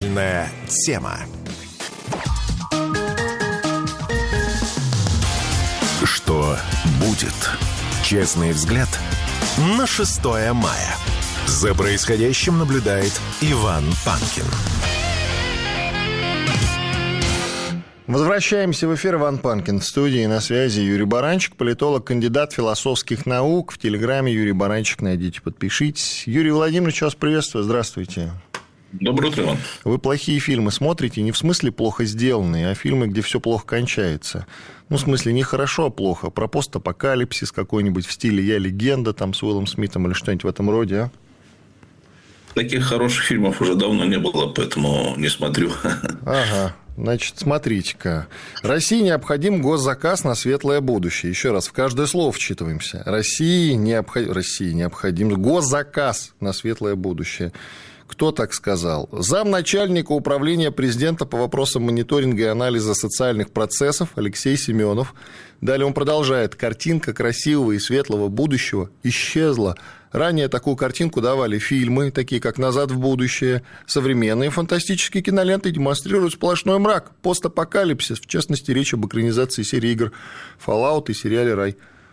Актуальная тема. Что будет? Честный взгляд на 6 мая. За происходящим наблюдает Иван Панкин. Возвращаемся в эфир. Иван Панкин в студии. На связи Юрий Баранчик, политолог, кандидат философских наук. В Телеграме Юрий Баранчик найдите, подпишитесь. Юрий Владимирович, вас приветствую. Здравствуйте. Доброе утро, Иван. Вы плохие фильмы смотрите, не в смысле плохо сделанные, а фильмы, где все плохо кончается. Ну, в смысле, не хорошо, а плохо. Про постапокалипсис какой-нибудь в стиле «Я легенда» там с Уиллом Смитом или что-нибудь в этом роде, а? Таких хороших фильмов уже давно не было, поэтому не смотрю. Ага. Значит, смотрите-ка. России необходим госзаказ на светлое будущее. Еще раз, в каждое слово вчитываемся. России необходим госзаказ на светлое будущее. Кто так сказал? Замначальника управления президента по вопросам мониторинга и анализа социальных процессов Алексей Семенов. Далее он продолжает. Картинка красивого и светлого будущего исчезла. Ранее такую картинку давали фильмы, такие как «Назад в будущее». Современные фантастические киноленты демонстрируют сплошной мрак, постапокалипсис, в частности, речь об экранизации серии игр Fallout и сериале «Рай».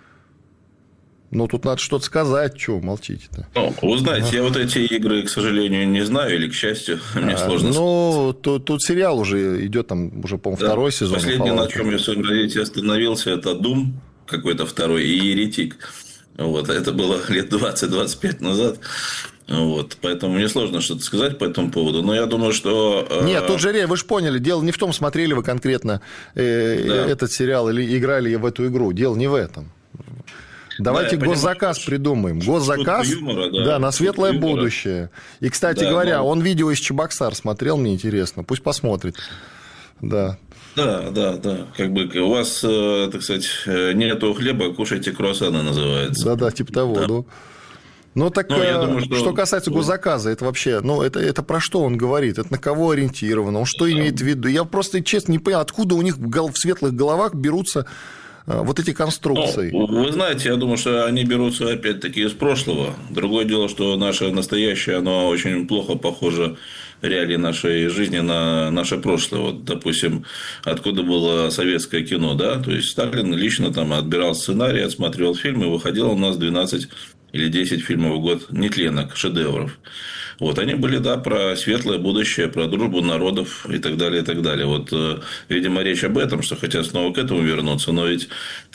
Ну, тут надо что-то сказать, чего молчите-то? Ну, вы знаете, я вот эти игры, к сожалению, не знаю, или, к счастью, мне сложно сказать. Ну, тут сериал уже идет, там уже, по-моему, второй сезон. Последнее, на чем я в своем развитии остановился, это Doom какой-то второй и Еретик. Вот, это было лет 20-25 назад. Вот, поэтому мне сложно что-то сказать по этому поводу. Но я думаю, что... Нет, тут же, вы же поняли, дело не в том, смотрели вы конкретно этот сериал или играли в эту игру. Дело не в этом. Давайте госзаказ придумаем. Госзаказ юмора, на светлое будущее. И, кстати говоря, он видео из Чебоксар смотрел, мне интересно. Пусть посмотрит. Да. Да. Как бы у вас, так сказать, нету хлеба, кушайте круассаны, называется. Да, типа того, да. Ну, так, я думаю, что касается госзаказа, это вообще, это про что он говорит? Это на кого ориентировано? Он что имеет в виду? Я просто, честно, не понимаю, откуда у них в светлых головах берутся вот эти конструкции. Вы знаете, я думаю, что они берутся опять-таки из прошлого. Другое дело, что наше настоящее, оно очень плохо похоже реалии нашей жизни на наше прошлое. Вот, допустим, откуда было советское кино, да? То есть Сталин лично там отбирал сценарий, отсматривал фильмы, выходило у нас 12 или 10 фильмов в год нетленок, шедевров. Вот, они были, да, про светлое будущее, про дружбу народов и так далее, и так далее. Вот, видимо, речь об этом, что хотят снова к этому вернуться, но ведь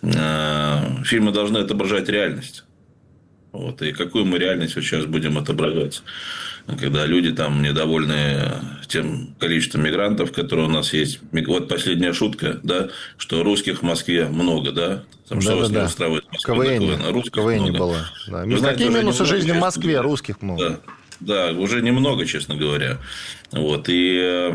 фильмы должны отображать реальность. Вот, и какую мы реальность сейчас будем отображать? Когда люди там недовольны тем количеством мигрантов, которые у нас есть. Вот последняя шутка, да, что русских в Москве много, да? Там, что вас не устраивает в Москве? В КВН была. Да. Какие минусы жизни в Москве? Русских много. Да, уже немного, честно говоря. Вот, и,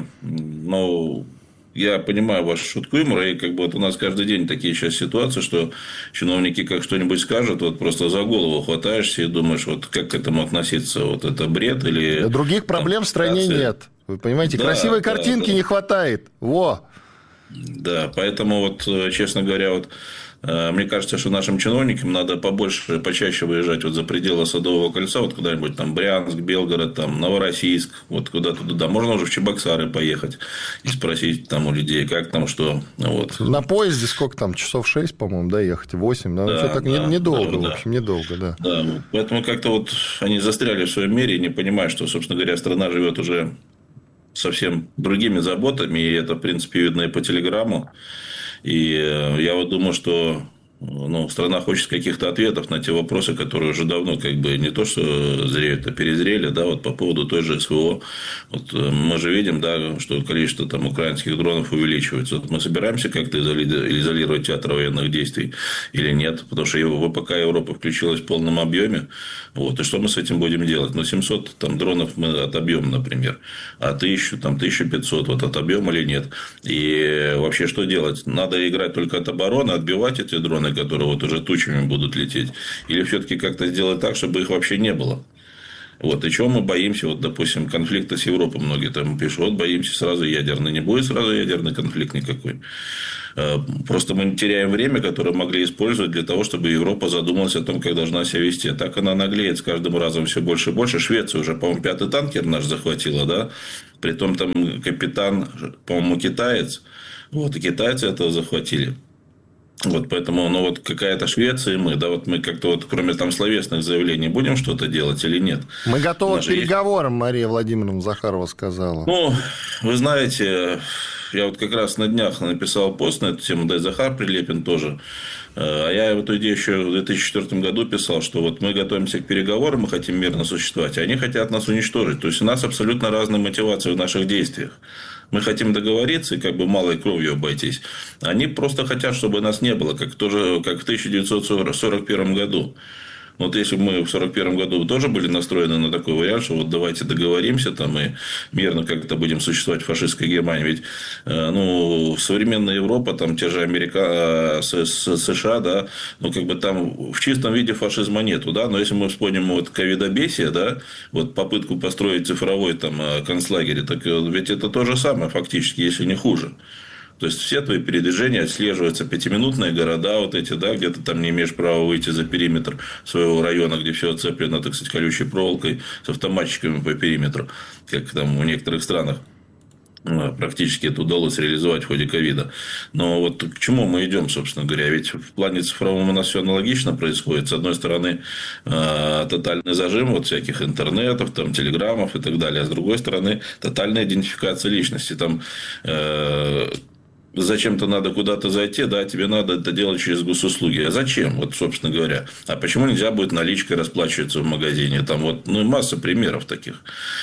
я понимаю вашу шутку юмора, и как бы вот у нас каждый день такие сейчас ситуации, что чиновники как что-нибудь скажут, вот просто за голову хватаешься и думаешь, вот как к этому относиться, вот это бред или... Других проблем в стране нет. Вы понимаете, красивой картинки не хватает. Во! Да, поэтому вот, честно говоря, вот мне кажется, что нашим чиновникам надо побольше, почаще выезжать вот за пределы Садового кольца, вот куда-нибудь там Брянск, Белгород, там Новороссийск, вот куда-то туда. Можно уже в Чебоксары поехать и спросить там у людей, как там, что. Вот. На поезде сколько там, часов 6, по-моему, да, ехать, 8, да, все так недолго, в общем, недолго, да. Да, вот. Поэтому как-то вот они застряли в своем мире и не понимают, что, собственно говоря, страна живет уже совсем другими заботами, и это, в принципе, видно и по телеграмму. И я вот думаю, что страна хочет каких-то ответов на те вопросы, которые уже давно как бы не то, что зреют, а перезрели, да, вот по поводу той же СВО. Вот мы же видим, да, что количество там украинских дронов увеличивается. Вот мы собираемся как-то изолировать театр военных действий или нет, потому что ВПК Европы включилась в полном объеме. Вот, и что мы с этим будем делать? 700 там, дронов мы отобьем, например, а 1000, там, 1500 вот отобьем или нет? И вообще что делать? Надо играть только от обороны, отбивать эти дроны, которые вот уже тучами будут лететь, или все-таки как-то сделать так, чтобы их вообще не было. Вот, и чего мы боимся, вот, допустим, конфликта с Европой, многие там пишут, вот, боимся сразу ядерный, не будет сразу ядерный конфликт никакой. Просто мы теряем время, которое могли использовать для того, чтобы Европа задумалась о том, как должна себя вести. А так она наглеет с каждым разом все больше и больше. Швеция уже, по-моему, 5-й танкер наш захватила, да? Притом там капитан, по-моему, китаец. Вот, и китайцы этого захватили. Вот, поэтому, ну, вот какая-то Швеция и мы, да, вот мы как-то вот, кроме там словесных заявлений, будем что-то делать или нет? Мы готовы к переговорам, Мария Владимировна Захарова сказала. Ну, вы знаете, я вот как раз на днях написал пост на эту тему, да и Захар Прилепин тоже. А я эту идею еще в 2004 году писал, что вот мы готовимся к переговорам, мы хотим мирно существовать, а они хотят нас уничтожить. То есть, у нас абсолютно разные мотивации в наших действиях. Мы хотим договориться и как бы малой кровью обойтись. Они просто хотят, чтобы нас не было, как в 1941 году. Вот если бы мы в 1941 году тоже были настроены на такой вариант, что вот давайте договоримся там и мирно как-то будем существовать в фашистской Германии. Ведь ну, современная Европа, там те же Америка, США, да, ну как бы там в чистом виде фашизма нету, да, но если мы вспомним вот ковидобесие, да, вот попытку построить цифровой там концлагерь, так ведь это то же самое фактически, если не хуже. То есть, все твои передвижения отслеживаются, 5-минутные города вот эти, да, где ты там не имеешь права выйти за периметр своего района, где все оцеплено, так сказать, колючей проволокой с автоматчиками по периметру, как там в некоторых странах практически это удалось реализовать в ходе ковида. Но вот к чему мы идем, собственно говоря? Ведь в плане цифровом у нас все аналогично происходит. С одной стороны, тотальный зажим вот всяких интернетов, там, телеграммов и так далее. А с другой стороны, тотальная идентификация личности. Там зачем-то надо куда-то зайти, да, тебе надо это делать через госуслуги. А зачем, вот, собственно говоря? А почему нельзя будет наличкой расплачиваться в магазине? Там вот, ну, масса примеров таких.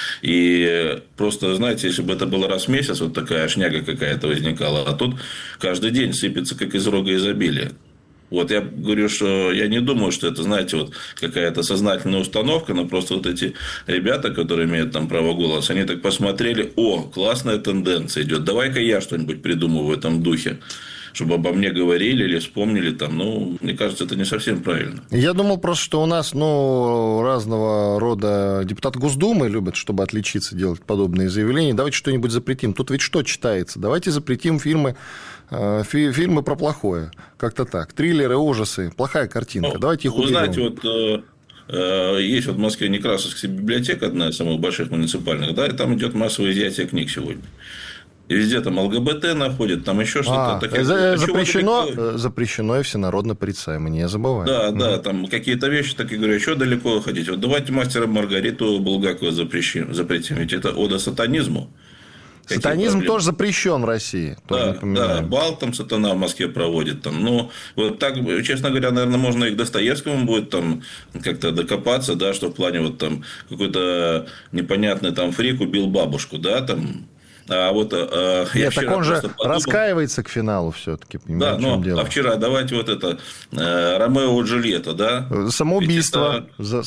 И просто, знаете, если бы это было раз в месяц, вот такая шняга какая-то возникала, а тут каждый день сыпется, как из рога изобилия. Вот я говорю, что я не думаю, что это, знаете, вот какая-то сознательная установка, но просто вот эти ребята, которые имеют там право голоса, они так посмотрели, о, классная тенденция идет, давай-ка я что-нибудь придумаю в этом духе, чтобы обо мне говорили или вспомнили там, ну, мне кажется, это не совсем правильно. Я думал просто, что у нас, ну, разного рода депутаты Госдумы любят, чтобы отличиться, делать подобные заявления. Давайте что-нибудь запретим. Тут ведь что читается? Давайте запретим фильмы про плохое. Как-то так. Триллеры, ужасы. Плохая картинка. Ну, давайте их уберем. Вы знаете, вот есть вот в Москве Некрасовская библиотека, одна из самых больших муниципальных, да, и там идет массовое изъятие книг сегодня. И везде там ЛГБТ находят, там еще что-то. Запрещено и всенародно порицаемо, не забывай. Да, да, там какие-то вещи, так и говорю, еще далеко ходить. Вот давайте «Мастера Маргариту» Булгакова запретим, ведь это ода сатанизму. Сатанизм тоже запрещен в России. Да, бал там сатана в Москве проводит. Там. Ну, вот так, честно говоря, наверное, можно и к Достоевскому будет там как-то докопаться, да, что в плане вот там какой-то непонятный там фрик убил бабушку, да, там. А вот нет, так он же раскаивается к финалу все-таки. Да, но а вчера давайте вот это Ромео и Джульетта, да? Самоубийство,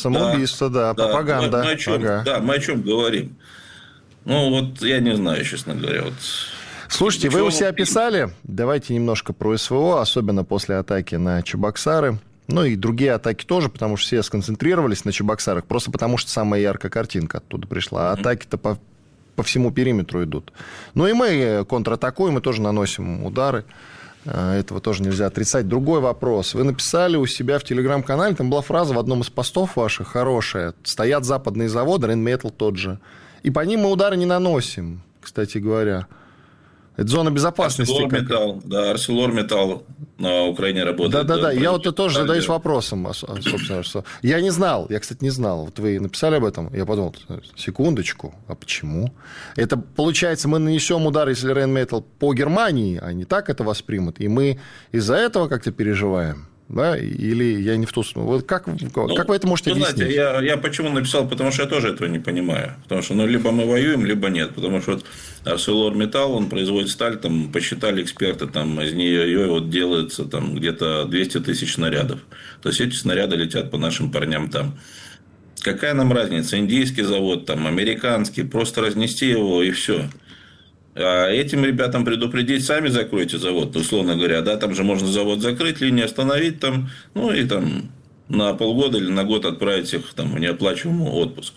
да, пропаганда. Мы о чем говорим? Ну, вот я не знаю, честно говоря. Вот. Слушайте, вы у себя писали, давайте немножко про СВО, особенно после атаки на Чебоксары. Ну, и другие атаки тоже, потому что все сконцентрировались на Чебоксарах, просто потому что самая яркая картинка оттуда пришла. А атаки-то по всему периметру идут. Ну, и мы контратакуем, мы тоже наносим удары. Этого тоже нельзя отрицать. Другой вопрос. Вы написали у себя в Телеграм-канале, там была фраза в одном из постов ваших хорошая. Стоят западные заводы, Рейнметал тот же. И по ним мы удары не наносим, кстати говоря. Это зона безопасности. ArcelorMittal на Украине работает. Да. Я вот тоже задаюсь вопросом, собственно, что я не знал, я, кстати, не знал. Вот вы написали об этом, я подумал, секундочку, а почему? Это, получается, мы нанесем удар, если Rheinmetall по Германии, они так это воспримут, и мы из-за этого как-то переживаем? Да, или я не в ту сторону. Вот как вы это можете объяснить? Знаете, я почему написал, потому что я тоже этого не понимаю. Потому что либо мы воюем, либо нет. Потому что вот ArcelorMittal, он производит сталь, там посчитали эксперты, там из нее вот делается там где-то 200 тысяч снарядов. То есть эти снаряды летят по нашим парням там. Какая нам разница? Индийский завод, там, американский, просто разнести его и все. А этим ребятам предупредить, сами закройте завод, условно говоря, да, там же можно завод закрыть, линию остановить там, ну и там на полгода или на год отправить их там в неоплачиваемый отпуск.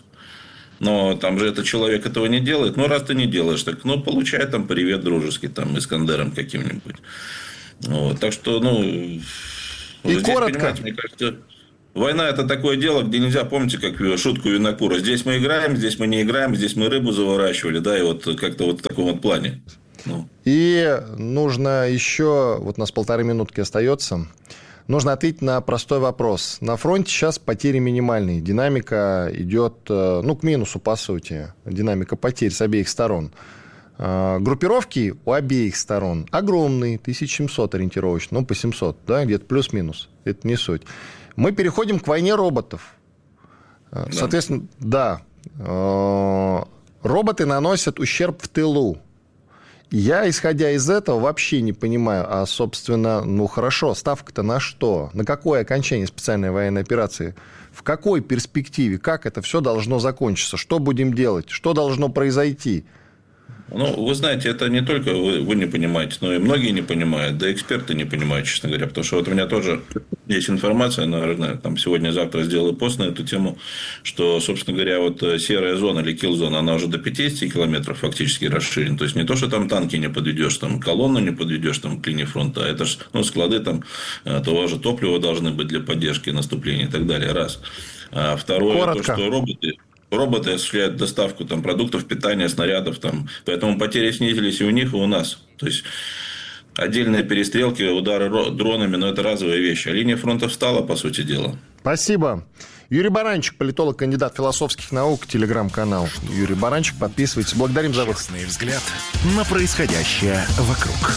Но там же этот человек этого не делает. Ну, раз ты не делаешь, так, ну, получай там привет дружеский, там, Искандером каким-нибудь. Вот. Так что, И здесь, коротко. понимаете, мне кажется, война – это такое дело, где нельзя, помните, как шутку Винокура, здесь мы играем, здесь мы не играем, здесь мы рыбу заворачивали, да, и вот как-то вот в таком вот плане. И нужно еще, вот у нас 1,5 минутки остается, нужно ответить на простой вопрос. На фронте сейчас потери минимальные, динамика идет, к минусу, по сути, динамика потерь с обеих сторон. Группировки у обеих сторон огромные, 1700 ориентировочно, по 700, да, где-то плюс-минус, это не суть. Мы переходим к войне роботов. Соответственно, да, роботы наносят ущерб в тылу. Я, исходя из этого, вообще не понимаю, собственно, хорошо, ставка-то на что? На какое окончание специальной военной операции? В какой перспективе? Как это все должно закончиться? Что будем делать? Что должно произойти? Вы знаете, это не только вы не понимаете, но и многие не понимают, да и эксперты не понимают, честно говоря. Потому что вот у меня тоже есть информация, наверное, там сегодня-завтра сделаю пост на эту тему, что, собственно говоря, вот серая зона или килл-зона, она уже до 50 километров фактически расширена. То есть, не то, что там танки не подведешь, там колонну не подведешь там, к линии фронта, а это же склады там того же топлива должны быть для поддержки наступления и так далее. Раз. А второе, коротко. То, что роботы осуществляют доставку там, продуктов питания, снарядов. Поэтому потери снизились и у них, и у нас. То есть, отдельные перестрелки, удары дронами, но это разовые вещи. А линия фронта встала, по сути дела. Спасибо. Юрий Баранчик, политолог, кандидат философских наук, телеграм-канал. Юрий Баранчик, подписывайтесь. Благодарим за выход. Честный взгляд на происходящее вокруг.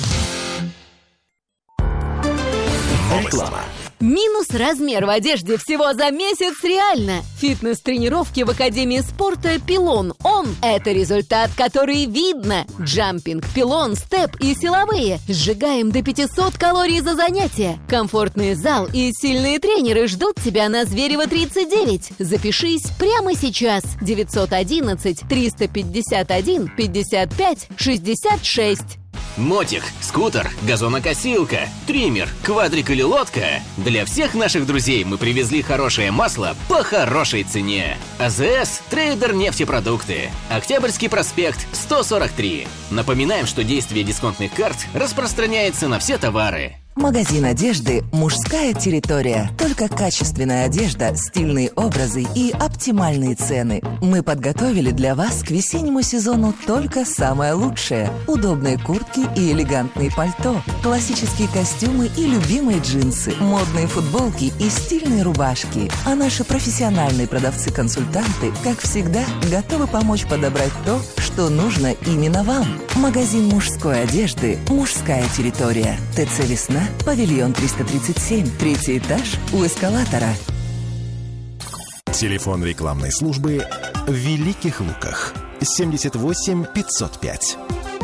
Реклама. Минус размер в одежде всего за месяц реально. Фитнес-тренировки в Академии спорта «Пилон». Это результат, который видно. Джампинг, пилон, степ и силовые. Сжигаем до 500 калорий за занятие. Комфортный зал и сильные тренеры ждут тебя на Зверева 39. Запишись прямо сейчас. 911-351-55-66. Мотик, скутер, газонокосилка, триммер, квадрик или лодка. Для всех наших друзей мы привезли хорошее масло по хорошей цене. АЗС «Трейдер нефтепродукты». Октябрьский проспект, 143. Напоминаем, что действие дисконтных карт распространяется на все товары. Магазин одежды «Мужская территория». Только качественная одежда, стильные образы и оптимальные цены. Мы подготовили для вас к весеннему сезону только самое лучшее. Удобные куртки и элегантные пальто, классические костюмы и любимые джинсы, модные футболки и стильные рубашки. А наши профессиональные продавцы-консультанты, как всегда, готовы помочь подобрать то, что нужно именно вам. Магазин мужской одежды «Мужская территория». ТЦ «Весна», павильон 337, 3-й этаж у эскалатора. Телефон рекламной службы в Великих Луках. 78 505.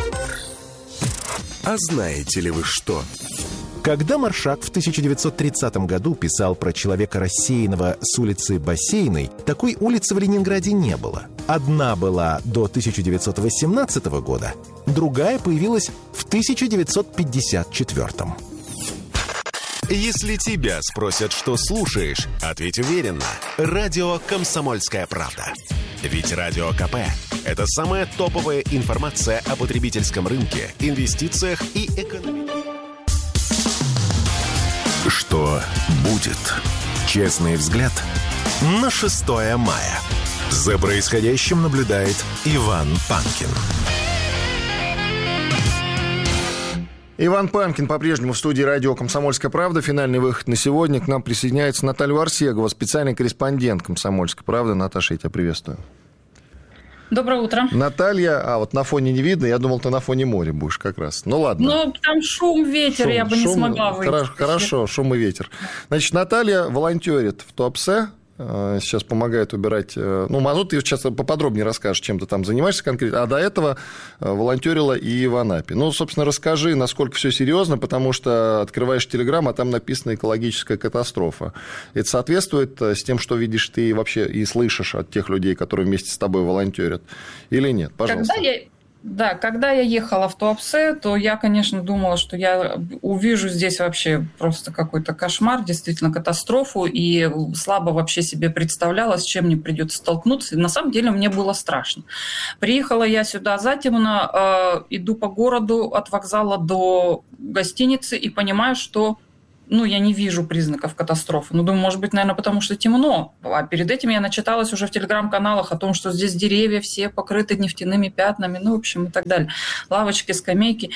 А знаете ли вы что? Когда Маршак в 1930 году писал про человека рассеянного с улицы Бассейной, такой улицы в Ленинграде не было. Одна была до 1918 года, другая появилась в 1954. Если тебя спросят, что слушаешь, ответь уверенно. Радио «Комсомольская правда». Ведь Радио КП – это самая топовая информация о потребительском рынке, инвестициях и экономике. Что будет? Честный взгляд на 6 мая. За происходящим наблюдает Иван Панкин. Иван Панкин по-прежнему в студии радио «Комсомольская правда». Финальный выход на сегодня. К нам присоединяется Наталья Варсегова, специальный корреспондент «Комсомольской правды». Наташа, я тебя приветствую. Доброе утро. Наталья, вот на фоне не видно, я думал, ты на фоне моря будешь как раз. Ну ладно. Ну, там шум, ветер, я бы не смогла выйти. Хорошо, шум и ветер. Значит, Наталья волонтерит в Туапсе. Сейчас помогает убирать... мазут, ты сейчас поподробнее расскажешь, чем ты там занимаешься конкретно. А до этого волонтерила и в Анапе. Собственно, расскажи, насколько все серьезно, потому что открываешь Телеграм, а там написано «экологическая катастрофа». Это соответствует с тем, что видишь ты вообще и слышишь от тех людей, которые вместе с тобой волонтерят? Или нет? Пожалуйста. Да, когда я ехала в Туапсе, то я, конечно, думала, что я увижу здесь вообще просто какой-то кошмар, действительно катастрофу, и слабо вообще себе представляла, с чем мне придется столкнуться. И на самом деле мне было страшно. Приехала я сюда затемно, иду по городу от вокзала до гостиницы и понимаю, что я не вижу признаков катастрофы. Думаю, может быть, наверное, потому что темно. А перед этим я начиталась уже в телеграм-каналах о том, что здесь деревья все покрыты нефтяными пятнами, в общем, и так далее. Лавочки, скамейки.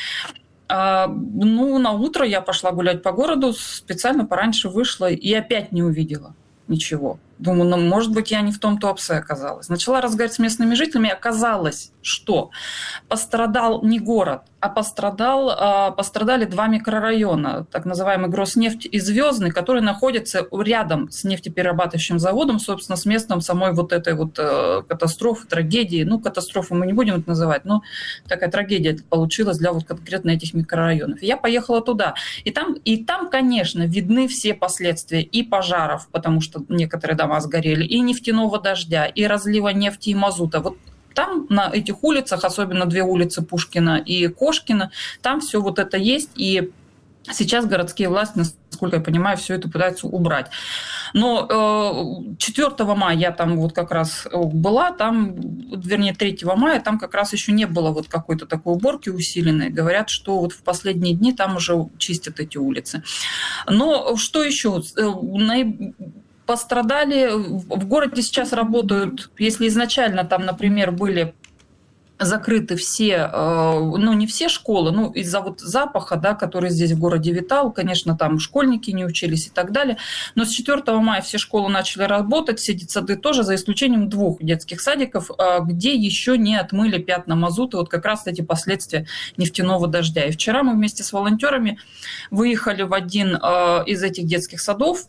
На утро я пошла гулять по городу, специально пораньше вышла и опять не увидела ничего. Думаю, может быть, я не в том Туапсе оказалась. Начала разговаривать с местными жителями. Оказалось, что пострадал не город, а пострадали 2 микрорайона, так называемый Гроснефть и Звездный, которые находятся рядом с нефтеперерабатывающим заводом, собственно, с местом самой вот этой вот катастрофы, трагедии. Катастрофу мы не будем это называть, но такая трагедия получилась для вот конкретно этих микрорайонов. И я поехала туда. И там, конечно, видны все последствия и пожаров, потому что некоторые дома сгорели, и нефтяного дождя, и разлива нефти и мазута. Вот там, на этих улицах, особенно 2 улицы Пушкина и Кошкина, там все вот это есть, и сейчас городские власти, насколько я понимаю, все это пытаются убрать. Но 4 мая я там вот как раз была, 3 мая, там как раз еще не было вот какой-то такой уборки усиленной. Говорят, что вот в последние дни там уже чистят эти улицы. Но что еще? Пострадали, в городе сейчас работают, если изначально там, например, были закрыты все, не все школы, из-за вот запаха, да, который здесь в городе витал, конечно, там школьники не учились и так далее, но с 4 мая все школы начали работать, все детсады тоже, за исключением 2 детских садиков, где еще не отмыли пятна мазута, вот как раз эти последствия нефтяного дождя. И вчера мы вместе с волонтерами выехали в один из этих детских садов.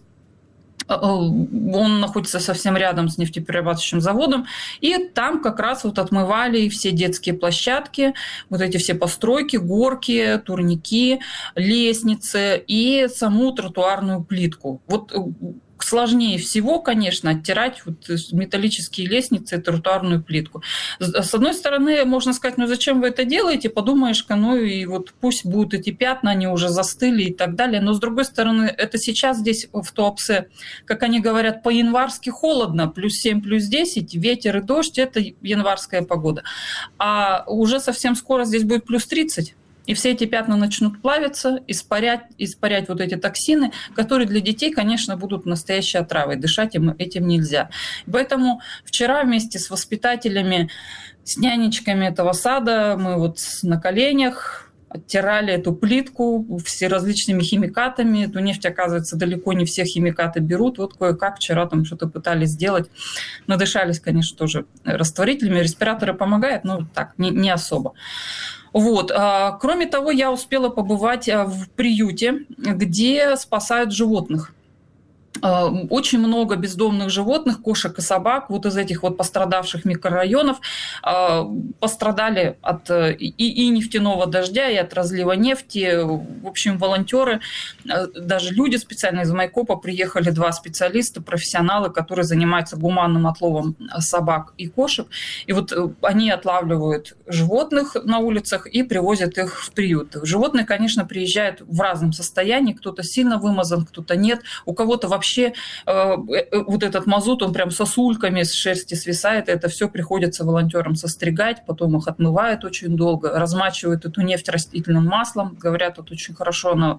Он находится совсем рядом с нефтеперерабатывающим заводом, и там как раз вот отмывали все детские площадки, вот эти все постройки, горки, турники, лестницы и саму тротуарную плитку. Вот сложнее всего, конечно, оттирать вот металлические лестницы и тротуарную плитку. С одной стороны, можно сказать, зачем вы это делаете? Подумаешь-ка, и вот пусть будут эти пятна, они уже застыли и так далее. Но с другой стороны, это сейчас здесь в Туапсе, как они говорят, по-январски холодно, +7, +10, ветер и дождь – это январская погода. А уже совсем скоро здесь будет +30. И все эти пятна начнут плавиться, испарять вот эти токсины, которые для детей, конечно, будут настоящей отравой. Дышать этим нельзя. Поэтому вчера вместе с воспитателями, с нянечками этого сада мы вот на коленях оттирали эту плитку всеразличными химикатами. Эту нефть, оказывается, далеко не все химикаты берут. Вот кое-как вчера там что-то пытались сделать. Надышались, конечно, тоже растворителями. Респираторы помогают, но так, не особо. Вот. Кроме того, я успела побывать в приюте, где спасают животных. Очень много бездомных животных, кошек и собак, вот из этих вот пострадавших микрорайонов пострадали от и нефтяного дождя, и от разлива нефти. В общем, волонтеры, даже люди специально из Майкопа приехали, 2 специалиста, профессионалы, которые занимаются гуманным отловом собак и кошек. И вот они отлавливают животных на улицах и привозят их в приют. Животные, конечно, приезжают в разном состоянии, кто-то сильно вымазан, кто-то нет, у кого-то вообще вот этот мазут, он прям сосульками с шерсти свисает, это все приходится волонтерам состригать, потом их отмывают очень долго, размачивают эту нефть растительным маслом, говорят, вот очень хорошо она,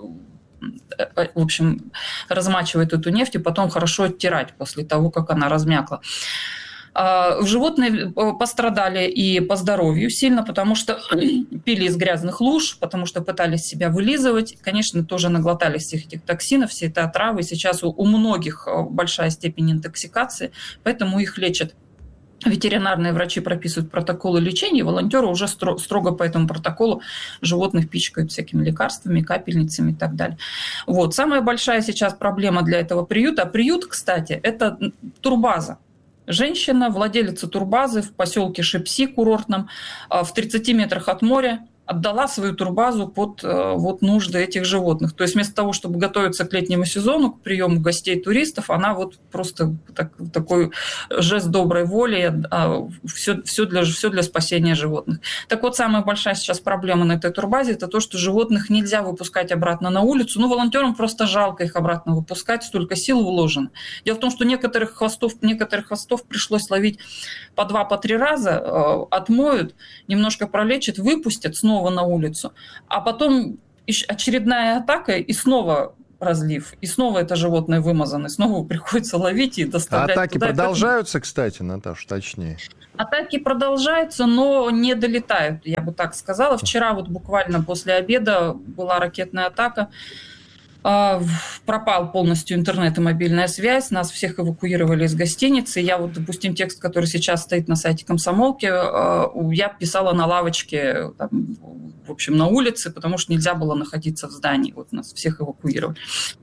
в общем, размачивает эту нефть и потом хорошо оттирать после того, как она размякла. Животные пострадали и по здоровью сильно, потому что пили из грязных луж, потому что пытались себя вылизывать. Конечно, тоже наглотались всех этих токсинов, все это отравы. И сейчас у многих большая степень интоксикации, поэтому их лечат. Ветеринарные врачи прописывают протоколы лечения, волонтеры уже строго по этому протоколу животных пичкают всякими лекарствами, капельницами и так далее. Вот. Самая большая сейчас проблема для этого приюта. Приют, кстати, это турбаза. Женщина, владелица турбазы в поселке Шепси курортном, в 30 метрах от моря, отдала свою турбазу под вот нужды этих животных. То есть вместо того, чтобы готовиться к летнему сезону, к приему гостей, туристов, она вот просто такой жест доброй воли, все для спасения животных. Так вот, самая большая сейчас проблема на этой турбазе – это то, что животных нельзя выпускать обратно на улицу. Ну, волонтерам просто жалко их обратно выпускать, столько сил вложено. Дело в том, что некоторых хвостов пришлось ловить по 2-3 раза, отмоют, немножко пролечат, выпустят снова на улицу, а потом очередная атака и снова разлив, и снова это животное вымазано, и снова приходится ловить и доставлять. А атаки туда. продолжаются, кстати, Наташа, точнее? Атаки продолжаются, но не долетают, я бы так сказала. Вчера вот буквально после обеда была ракетная атака. Пропал полностью интернет и мобильная связь, нас всех эвакуировали из гостиницы. Я вот, допустим, текст, который сейчас стоит на сайте «Комсомолки», я писала на лавочке, там, в общем, на улице, потому что нельзя было находиться в здании. Вот нас всех эвакуировали.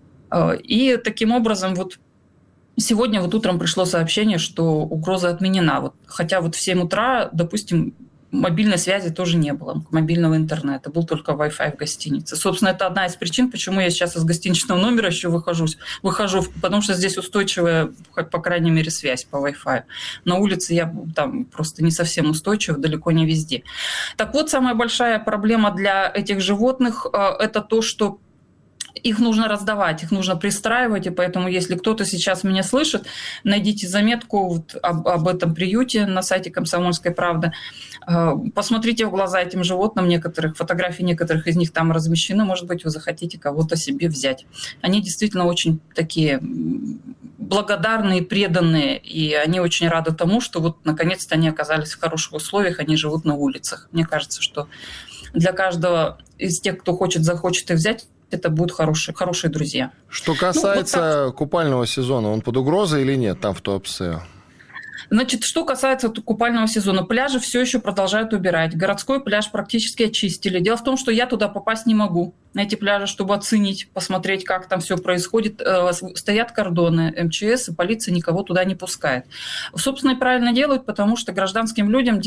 И таким образом вот сегодня вот утром пришло сообщение, что угроза отменена. Вот, хотя вот в 7 утра, допустим, мобильной связи тоже не было, мобильного интернета, был только Wi-Fi в гостинице. Собственно, это одна из причин, почему я сейчас из гостиничного номера еще выхожу, потому что здесь устойчивая, по крайней мере, связь по Wi-Fi. На улице я там просто не совсем устойчива, далеко не везде. Так вот, самая большая проблема для этих животных – это то, что их нужно раздавать, их нужно пристраивать, и поэтому, если кто-то сейчас меня слышит, найдите заметку вот об этом приюте на сайте «Комсомольской правды», посмотрите в глаза этим животным, фотографии некоторых из них там размещены, может быть, вы захотите кого-то себе взять. Они действительно очень такие благодарные, преданные, и они очень рады тому, что вот наконец-то они оказались в хороших условиях, они живут на улицах. Мне кажется, что для каждого из тех, кто захочет их взять, это будут хорошие друзья. Что касается купального сезона, он под угрозой или нет там в Туапсе? Значит, что касается купального сезона, пляжи все еще продолжают убирать. Городской пляж практически очистили. Дело в том, что я туда попасть не могу, на эти пляжи, чтобы оценить, посмотреть, как там все происходит. Стоят кордоны МЧС, и полиция никого туда не пускает. Собственно, и правильно делают, потому что гражданским людям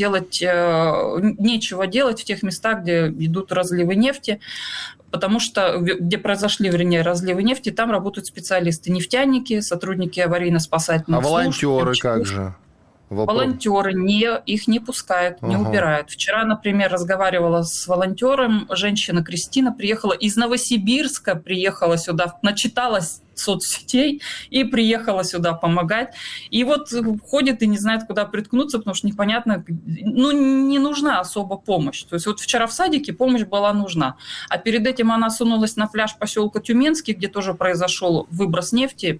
нечего делать в тех местах, где идут разливы нефти, потому что где произошли, разливы нефти, там работают специалисты, нефтяники, сотрудники аварийно-спасательных служб. А волонтеры как же? Волонтеры их не пускают, не убирают. Вчера, например, разговаривала с волонтером, женщина Кристина приехала из Новосибирска, приехала сюда, начиталась соцсетей и приехала сюда помогать. И вот ходит и не знает, куда приткнуться, потому что непонятно, не нужна особо помощь. То есть вот вчера в садике помощь была нужна. А перед этим она сунулась на пляж поселка Тюменский, где тоже произошел выброс нефти,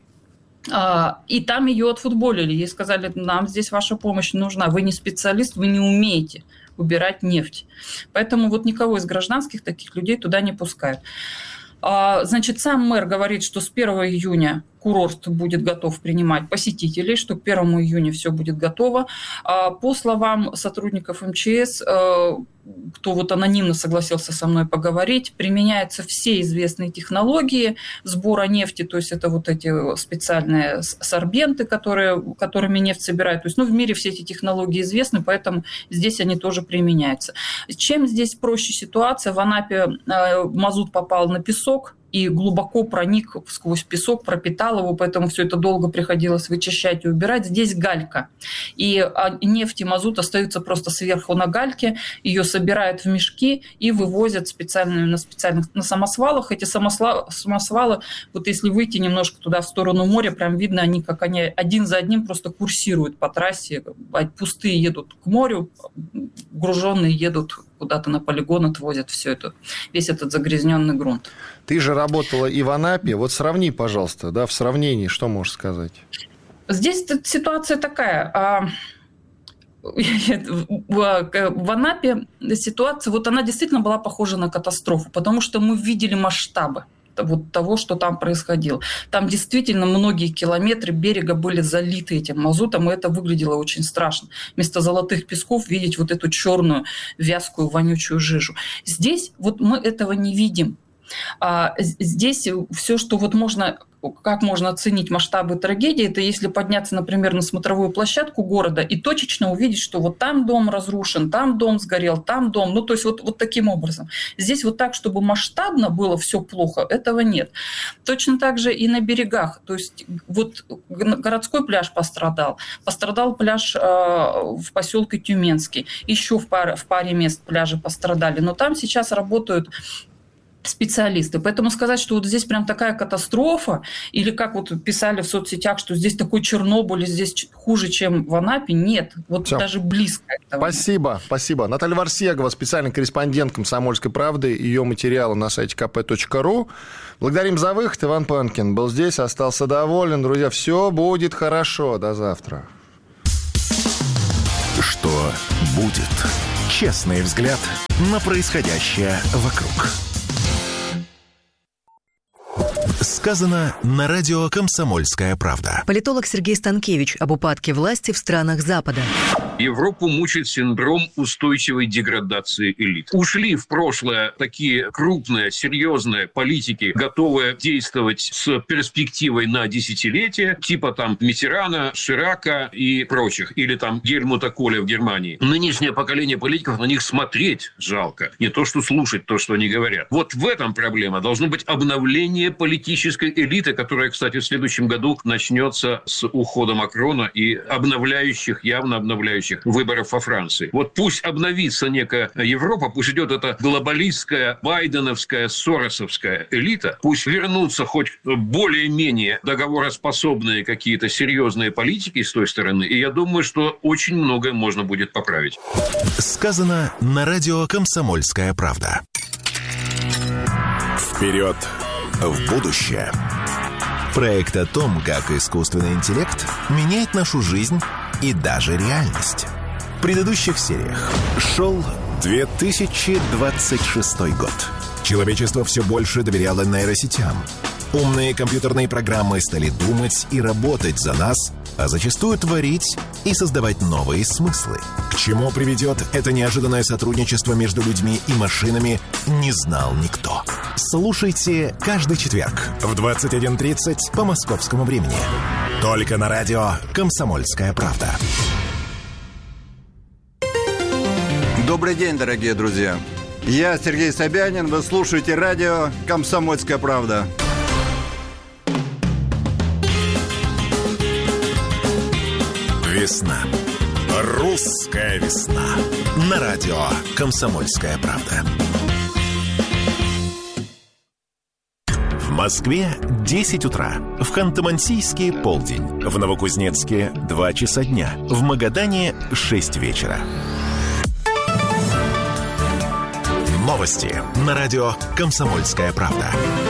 и там ее отфутболили. Ей сказали, нам здесь ваша помощь нужна. Вы не специалист, вы не умеете убирать нефть. Поэтому вот никого из гражданских таких людей туда не пускают. Значит, сам мэр говорит, что с 1 июня курорт будет готов принимать посетителей, что к 1 июня все будет готово. По словам сотрудников МЧС, кто вот анонимно согласился со мной поговорить, применяются все известные технологии сбора нефти, то есть это вот эти специальные сорбенты, которыми нефть собирают. То есть, в мире все эти технологии известны, поэтому здесь они тоже применяются. Чем здесь проще ситуация? В Анапе мазут попал на песок и глубоко проник сквозь песок, пропитал его, поэтому все это долго приходилось вычищать и убирать. Здесь галька. И нефть и мазут остаются просто сверху на гальке, ее собирают в мешки и вывозят на самосвалах. Эти самосвалы, вот если выйти немножко туда в сторону моря, прям видно, они один за одним просто курсируют по трассе. Пустые едут к морю, груженные едут куда-то на полигон, отвозят весь этот загрязненный грунт. Ты же работала и в Анапе. Вот сравни, пожалуйста, в сравнении, что можешь сказать? Здесь ситуация такая. В Анапе ситуация, вот она действительно была похожа на катастрофу, потому что мы видели масштабы того, что там происходило. Там действительно многие километры берега были залиты этим мазутом, и это выглядело очень страшно. Вместо золотых песков видеть вот эту черную, вязкую, вонючую жижу. Здесь вот мы этого не видим. Здесь все, что вот можно... Как можно оценить масштабы трагедии, это если подняться, например, на смотровую площадку города и точечно увидеть, что вот там дом разрушен, там дом сгорел, там дом. Ну, то есть вот таким образом. Здесь вот так, чтобы масштабно было все плохо, этого нет. Точно так же и на берегах. То есть вот городской пляж пострадал пляж в поселке Тюменский, еще в паре мест пляжи пострадали. Но там сейчас работают специалисты. Поэтому сказать, что вот здесь прям такая катастрофа, или как вот писали в соцсетях, что здесь такой Чернобыль, здесь хуже, чем в Анапе, нет. Вот всё. Даже близко этого. Спасибо. Наталья Варсегова, специальный корреспондент «Комсомольской правды». Ее материалы на сайте kp.ru. Благодарим за выход. Иван Панкин был здесь, остался доволен. Друзья, все будет хорошо. До завтра. Что будет? Честный взгляд на происходящее вокруг. Сказано на радио «Комсомольская правда». Политолог Сергей Станкевич об упадке власти в странах Запада. Европу мучает синдром устойчивой деградации элит. Ушли в прошлое такие крупные, серьезные политики, готовые действовать с перспективой на десятилетия, типа там Миттерана, Ширака и прочих, или там Гельмута Коля в Германии. Нынешнее поколение политиков, на них смотреть жалко, не то что слушать то, что они говорят. Вот в этом проблема. Должно быть обновление политической элиты, которая, кстати, в следующем году начнется с ухода Макрона и явно обновляющих выборов во Франции. Вот пусть обновится некая Европа, пусть идет эта глобалистская, байденовская, соросовская элита, пусть вернутся хоть более-менее договороспособные какие-то серьезные политики с той стороны, и я думаю, что очень многое можно будет поправить. Сказано на радио «Комсомольская правда». Вперед в будущее. Проект о том, как искусственный интеллект меняет нашу жизнь и даже реальность. В предыдущих сериях шел 2026 год. Человечество все больше доверяло нейросетям. Умные компьютерные программы стали думать и работать за нас, а зачастую творить и создавать новые смыслы. К чему приведет это неожиданное сотрудничество между людьми и машинами, не знал никто. Слушайте каждый четверг в 21:30 по московскому времени. Только на радио «Комсомольская правда». Добрый день, дорогие друзья. Я Сергей Собянин, вы слушаете радио «Комсомольская правда». Весна. Русская весна. На радио «Комсомольская правда». В Москве 10 утра. В Ханты-Мансийске полдень. В Новокузнецке 2 часа дня. В Магадане 6 вечера. Новости на радио «Комсомольская правда».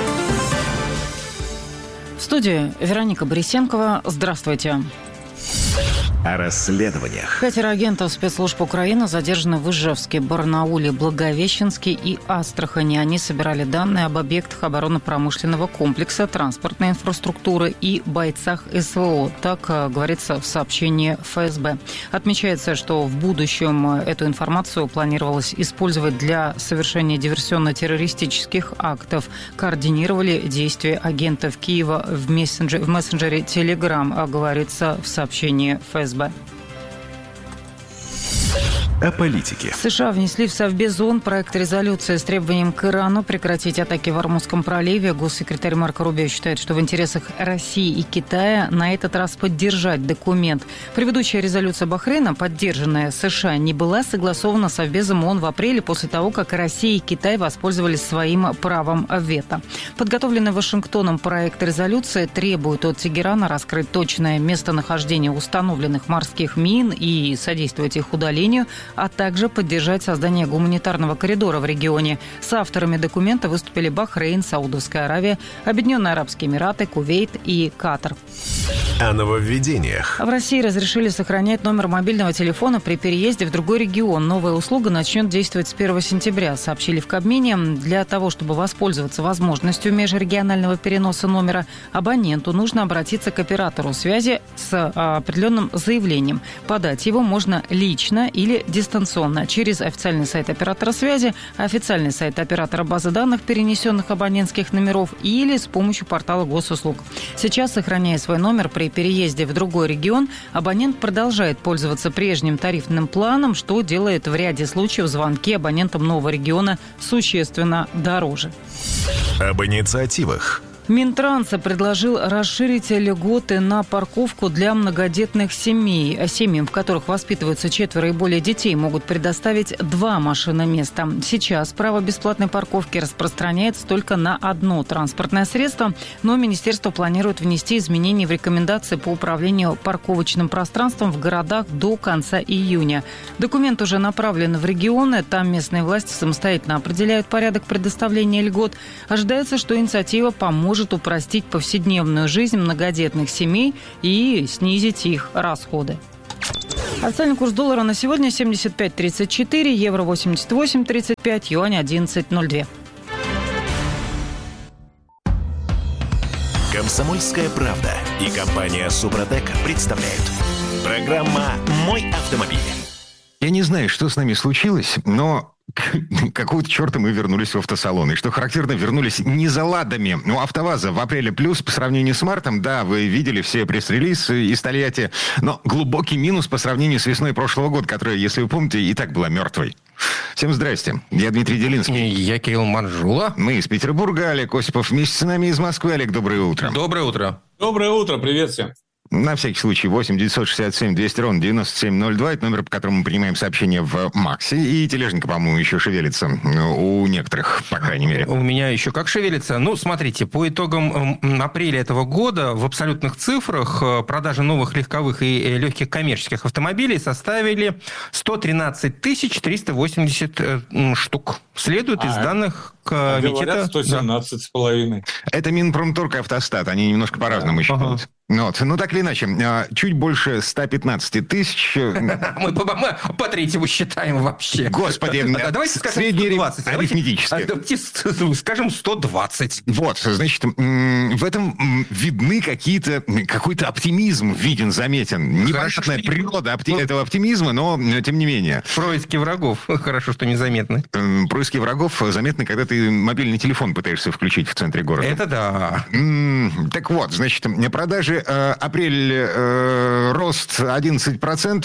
В студии Вероника Борисенкова. Здравствуйте. О расследованиях. 5 агентов спецслужб Украины задержаны в Ижевске, Барнауле, Благовещенске и Астрахани. Они собирали данные об объектах оборонно-промышленного комплекса, транспортной инфраструктуры и бойцах СВО. Так говорится в сообщении ФСБ. Отмечается, что в будущем эту информацию планировалось использовать для совершения диверсионно-террористических актов. Координировали действия агентов Киева в мессенджере Telegram, говорится в сообщении ФСБ. О политике. США внесли в Совбез ООН проект резолюции с требованием к Ирану прекратить атаки в Ормузском проливе. Госсекретарь Марко Рубио считает, что в интересах России и Китая на этот раз поддержать документ. Предыдущая резолюция Бахрейна, поддержанная США, не была согласована Совбезом ООН в апреле после того, как Россия и Китай воспользовались своим правом вето. Подготовленный Вашингтоном проект резолюции требует от Тегерана раскрыть точное местонахождение установленных морских мин и содействовать их удалению, а также поддержать создание гуманитарного коридора в регионе. С авторами документа выступили Бахрейн, Саудовская Аравия, Объединенные Арабские Эмираты, Кувейт и Катар. О нововведениях. В России разрешили сохранять номер мобильного телефона при переезде в другой регион. Новая услуга начнет действовать с 1 сентября, сообщили в Кабмине. Для того, чтобы воспользоваться возможностью межрегионального переноса номера, абоненту нужно обратиться к оператору связи с определенным заявлением. Подать его можно лично или дистанционно дистанционно через официальный сайт оператора связи, официальный сайт оператора базы данных перенесенных абонентских номеров или с помощью портала госуслуг. Сейчас, сохраняя свой номер при переезде в другой регион, абонент продолжает пользоваться прежним тарифным планом, что делает в ряде случаев звонки абонентам нового региона существенно дороже. Об инициативах. Минтранса предложил расширить льготы на парковку для многодетных семей. Семьям, в которых воспитываются 4 и более детей, могут предоставить 2 машиноместа. Сейчас право бесплатной парковки распространяется только на одно транспортное средство, но министерство планирует внести изменения в рекомендации по управлению парковочным пространством в городах до конца июня. Документ уже направлен в регионы, там местные власти самостоятельно определяют порядок предоставления льгот. Ожидается, что инициатива поможет упростить повседневную жизнь многодетных семей и снизить их расходы. Официальный курс доллара на сегодня 75.34, евро 88.35, юань 11.02. «Комсомольская правда» и компания «Супротек» представляют. Программа «Мой автомобиль». Я не знаю, что с нами случилось, но какого-то черта мы вернулись в автосалон. И что характерно, вернулись не за ладами. Ну, АвтоВАЗа в апреле плюс по сравнению с мартом. Да, вы видели все пресс-релиз из Тольятти. Но глубокий минус по сравнению с весной прошлого года, которая, если вы помните, и так была мертвой. Всем здрасте. Я Дмитрий Делинский. Я Кирилл Манжула. Мы из Петербурга. Олег Осипов вместе с нами из Москвы. Олег, доброе утро. Доброе утро. Доброе утро. Привет всем. На всякий случай, 8-967-200-97-02. Это номер, по которому мы принимаем сообщения в Максе. И тележника, по-моему, еще шевелится. У некоторых, по крайней мере. У меня еще как шевелится. Ну, смотрите, по итогам апреля этого года в абсолютных цифрах продажи новых легковых и легких коммерческих автомобилей составили 113 380 штук. Следует из данных комитета... 117,5. Это Минпромторг и Автостат. Они немножко по-разному считают. Вот. Ну, так или иначе, чуть больше 115 тысяч... Мы по третьему считаем вообще. Господи, давайте скажем средний 120. арифметически. Давайте скажем 120. Вот, значит, в этом видны какой-то оптимизм виден, заметен. Непонятная природа этого оптимизма, но тем не менее. Происки врагов. Хорошо, что незаметны. Происки врагов заметны, когда ты мобильный телефон пытаешься включить в центре города. Это да. Так вот, значит, продажи апрель рост 11%,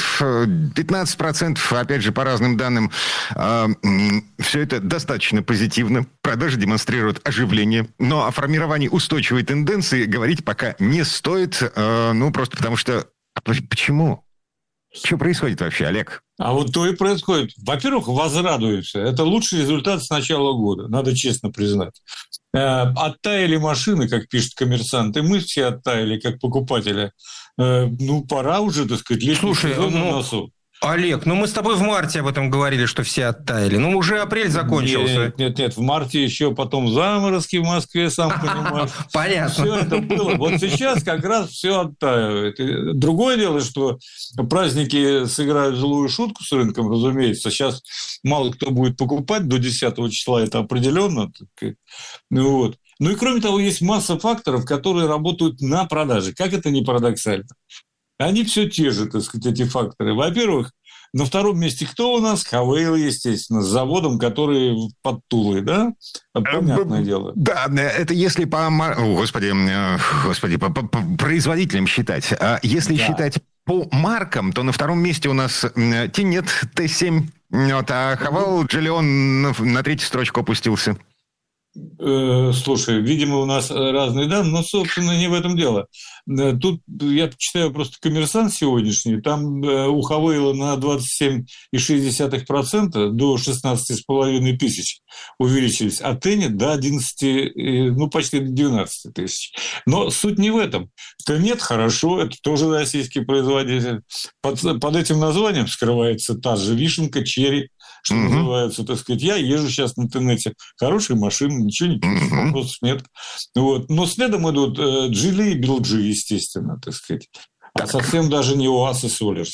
15%, опять же, по разным данным. Все это достаточно позитивно. Продажи демонстрируют оживление. Но о формировании устойчивой тенденции говорить пока не стоит. Ну, просто потому что... Почему? Что происходит вообще, Олег? А вот то и происходит. Во-первых, возрадуются. Это лучший результат с начала года, надо честно признать. Оттаяли машины, как пишет «Коммерсант», и мы все оттаяли, как покупатели. Ну, пора уже, так сказать, летний сезон на носу. Олег, ну мы с тобой в марте об этом говорили, что все оттаяли. Ну, уже апрель закончился. Нет, в марте еще потом заморозки в Москве, сам понимаешь. Понятно. Все это было. Вот сейчас как раз все оттаивает. И другое дело, что праздники сыграют злую шутку с рынком, разумеется. Сейчас мало кто будет покупать до 10 числа, это определенно. Ну, вот. Ну и кроме того, есть масса факторов, которые работают на продаже. Как это не парадоксально? Они все те же, так сказать, эти факторы. Во-первых, на втором месте кто у нас? Хавейл, естественно, с заводом, который под Тулой, да? Понятное дело. Да, это если по производителям считать. А если считать по маркам, то на втором месте у нас Тинет, Т7, а Хавал, Джиллион на третью строчку опустился. Слушай, видимо, у нас разные данные, но, собственно, не в этом дело. Тут я читаю просто «Коммерсант» сегодняшний, там у Хавейла на 27,6% до 16,5 тысяч увеличились, а Тенет до 11, ну, почти до 12 тысяч. Но суть не в этом. Тенет хорошо, это тоже российский производитель. Под этим названием скрывается та же вишенка, черри, что называется, так сказать. Я езжу сейчас на Тенете. Хорошие машины, ничего не пишут, вопросов нет. Вот. Но следом идут Джили и Билджи, естественно, так сказать. А совсем даже не УАЗ и Солерс.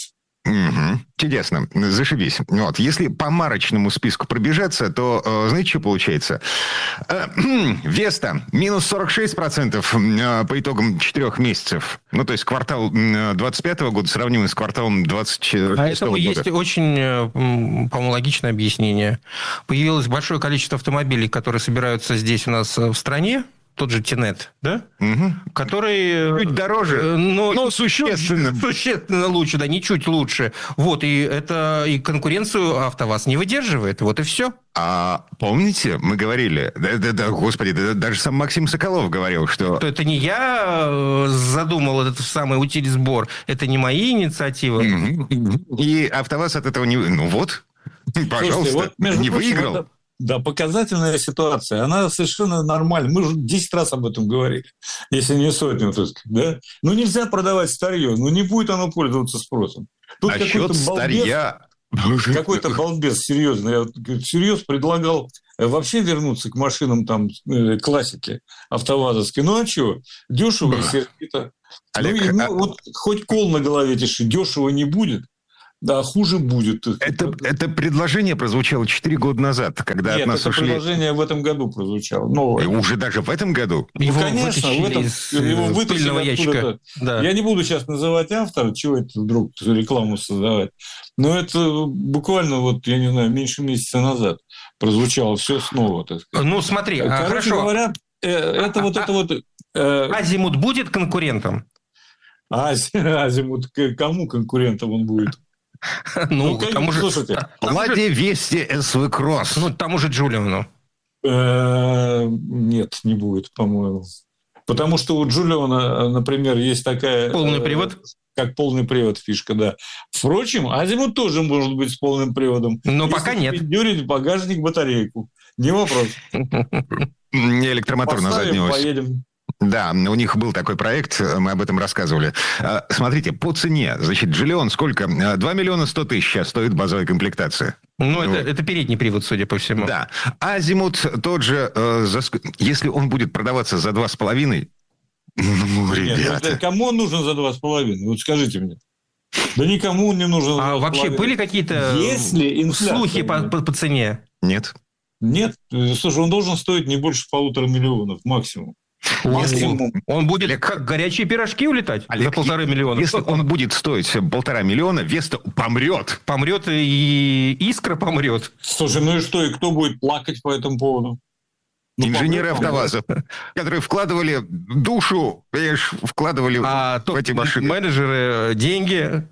Угу. Чудесно. Зашибись. Вот. Если по марочному списку пробежаться, то, знаете, что получается? Веста минус 46% по итогам 4 месяцев. Ну, то есть квартал 25 года сравнимый с кварталом 24 года. А этому есть очень, по-моему, логичное объяснение. Появилось большое количество автомобилей, которые собираются здесь у нас в стране. Тот же Тинет, да? Угу. Который... Чуть дороже, но существенно. Существенно лучше, да, не чуть лучше. Вот, и это и конкуренцию АвтоВАЗ не выдерживает, вот и все. А помните, мы говорили, господи, даже сам Максим Соколов говорил, что... Это не я задумал этот самый утилизбор, это не мои инициативы. И АвтоВАЗ от этого не... Ну вот, пожалуйста, слушайте, вот, не выиграл. Это... Да, показательная ситуация, она совершенно нормальна. Мы уже 10 раз об этом говорили, если не сотню, так сказать, да? Ну, нельзя продавать старье, ну, не будет оно пользоваться спросом. Тут какой-то балбес, какой-то балбес серьезный. Я всерьез предлагал вообще вернуться к машинам там классики АвтоВАЗовской. Ну, а что? Дешево и сердито. Олег, вот хоть кол на голове тиши, дешево не будет. Да, хуже будет. Это предложение прозвучало 4 года назад, когда от нас это ушли... предложение в этом году прозвучало. Новое. Уже даже в этом году? Его конечно, его вытащили ящика. Да. Я не буду сейчас называть автора, чего это вдруг рекламу создавать. Но это буквально, вот, я не знаю, меньше месяца назад прозвучало все снова. Так сказать. Ну, смотри, короче хорошо. Говоря, Азимут будет конкурентом? Азимут кому конкурентом он будет? Ну, к тому же... Слушайте. Ладе Вести СВ Кросс. Ну, тому же Джулиону. Нет, не будет, по-моему. Потому что у Джулиона, например, есть такая... Полный привод? Как полный привод фишка, да. Впрочем, Азимут тоже может быть с полным приводом. Но пока нет. Если дёрить багажник, батарейку. Не вопрос. Не электромотор на заднюю ось. Поедем. Да, у них был такой проект, мы об этом рассказывали. Смотрите, по цене, значит, Джулион сколько? 2 миллиона 100 тысяч сейчас стоит базовая комплектация. Ну, это передний привод, судя по всему. Да. Азимут тот же, если он будет продаваться за 2,5, ну, ребята. Нет, кому он нужен за 2,5? Вот скажите мне. Да никому он не нужен. А вообще были какие-то слухи по цене? Нет. Нет. Слушай, он должен стоить не больше 1,5 миллиона максимум. Он будет как горячие пирожки улетать, Олег, за 1,5 миллиона. Если он будет стоить 1,5 миллиона, Веста помрет. Помрет и Искра помрет. Слушай, ну и что? И кто будет плакать по этому поводу? Ну, инженеры АвтоВАЗа, которые вкладывали душу, вкладывали в эти машины. Менеджеры деньги.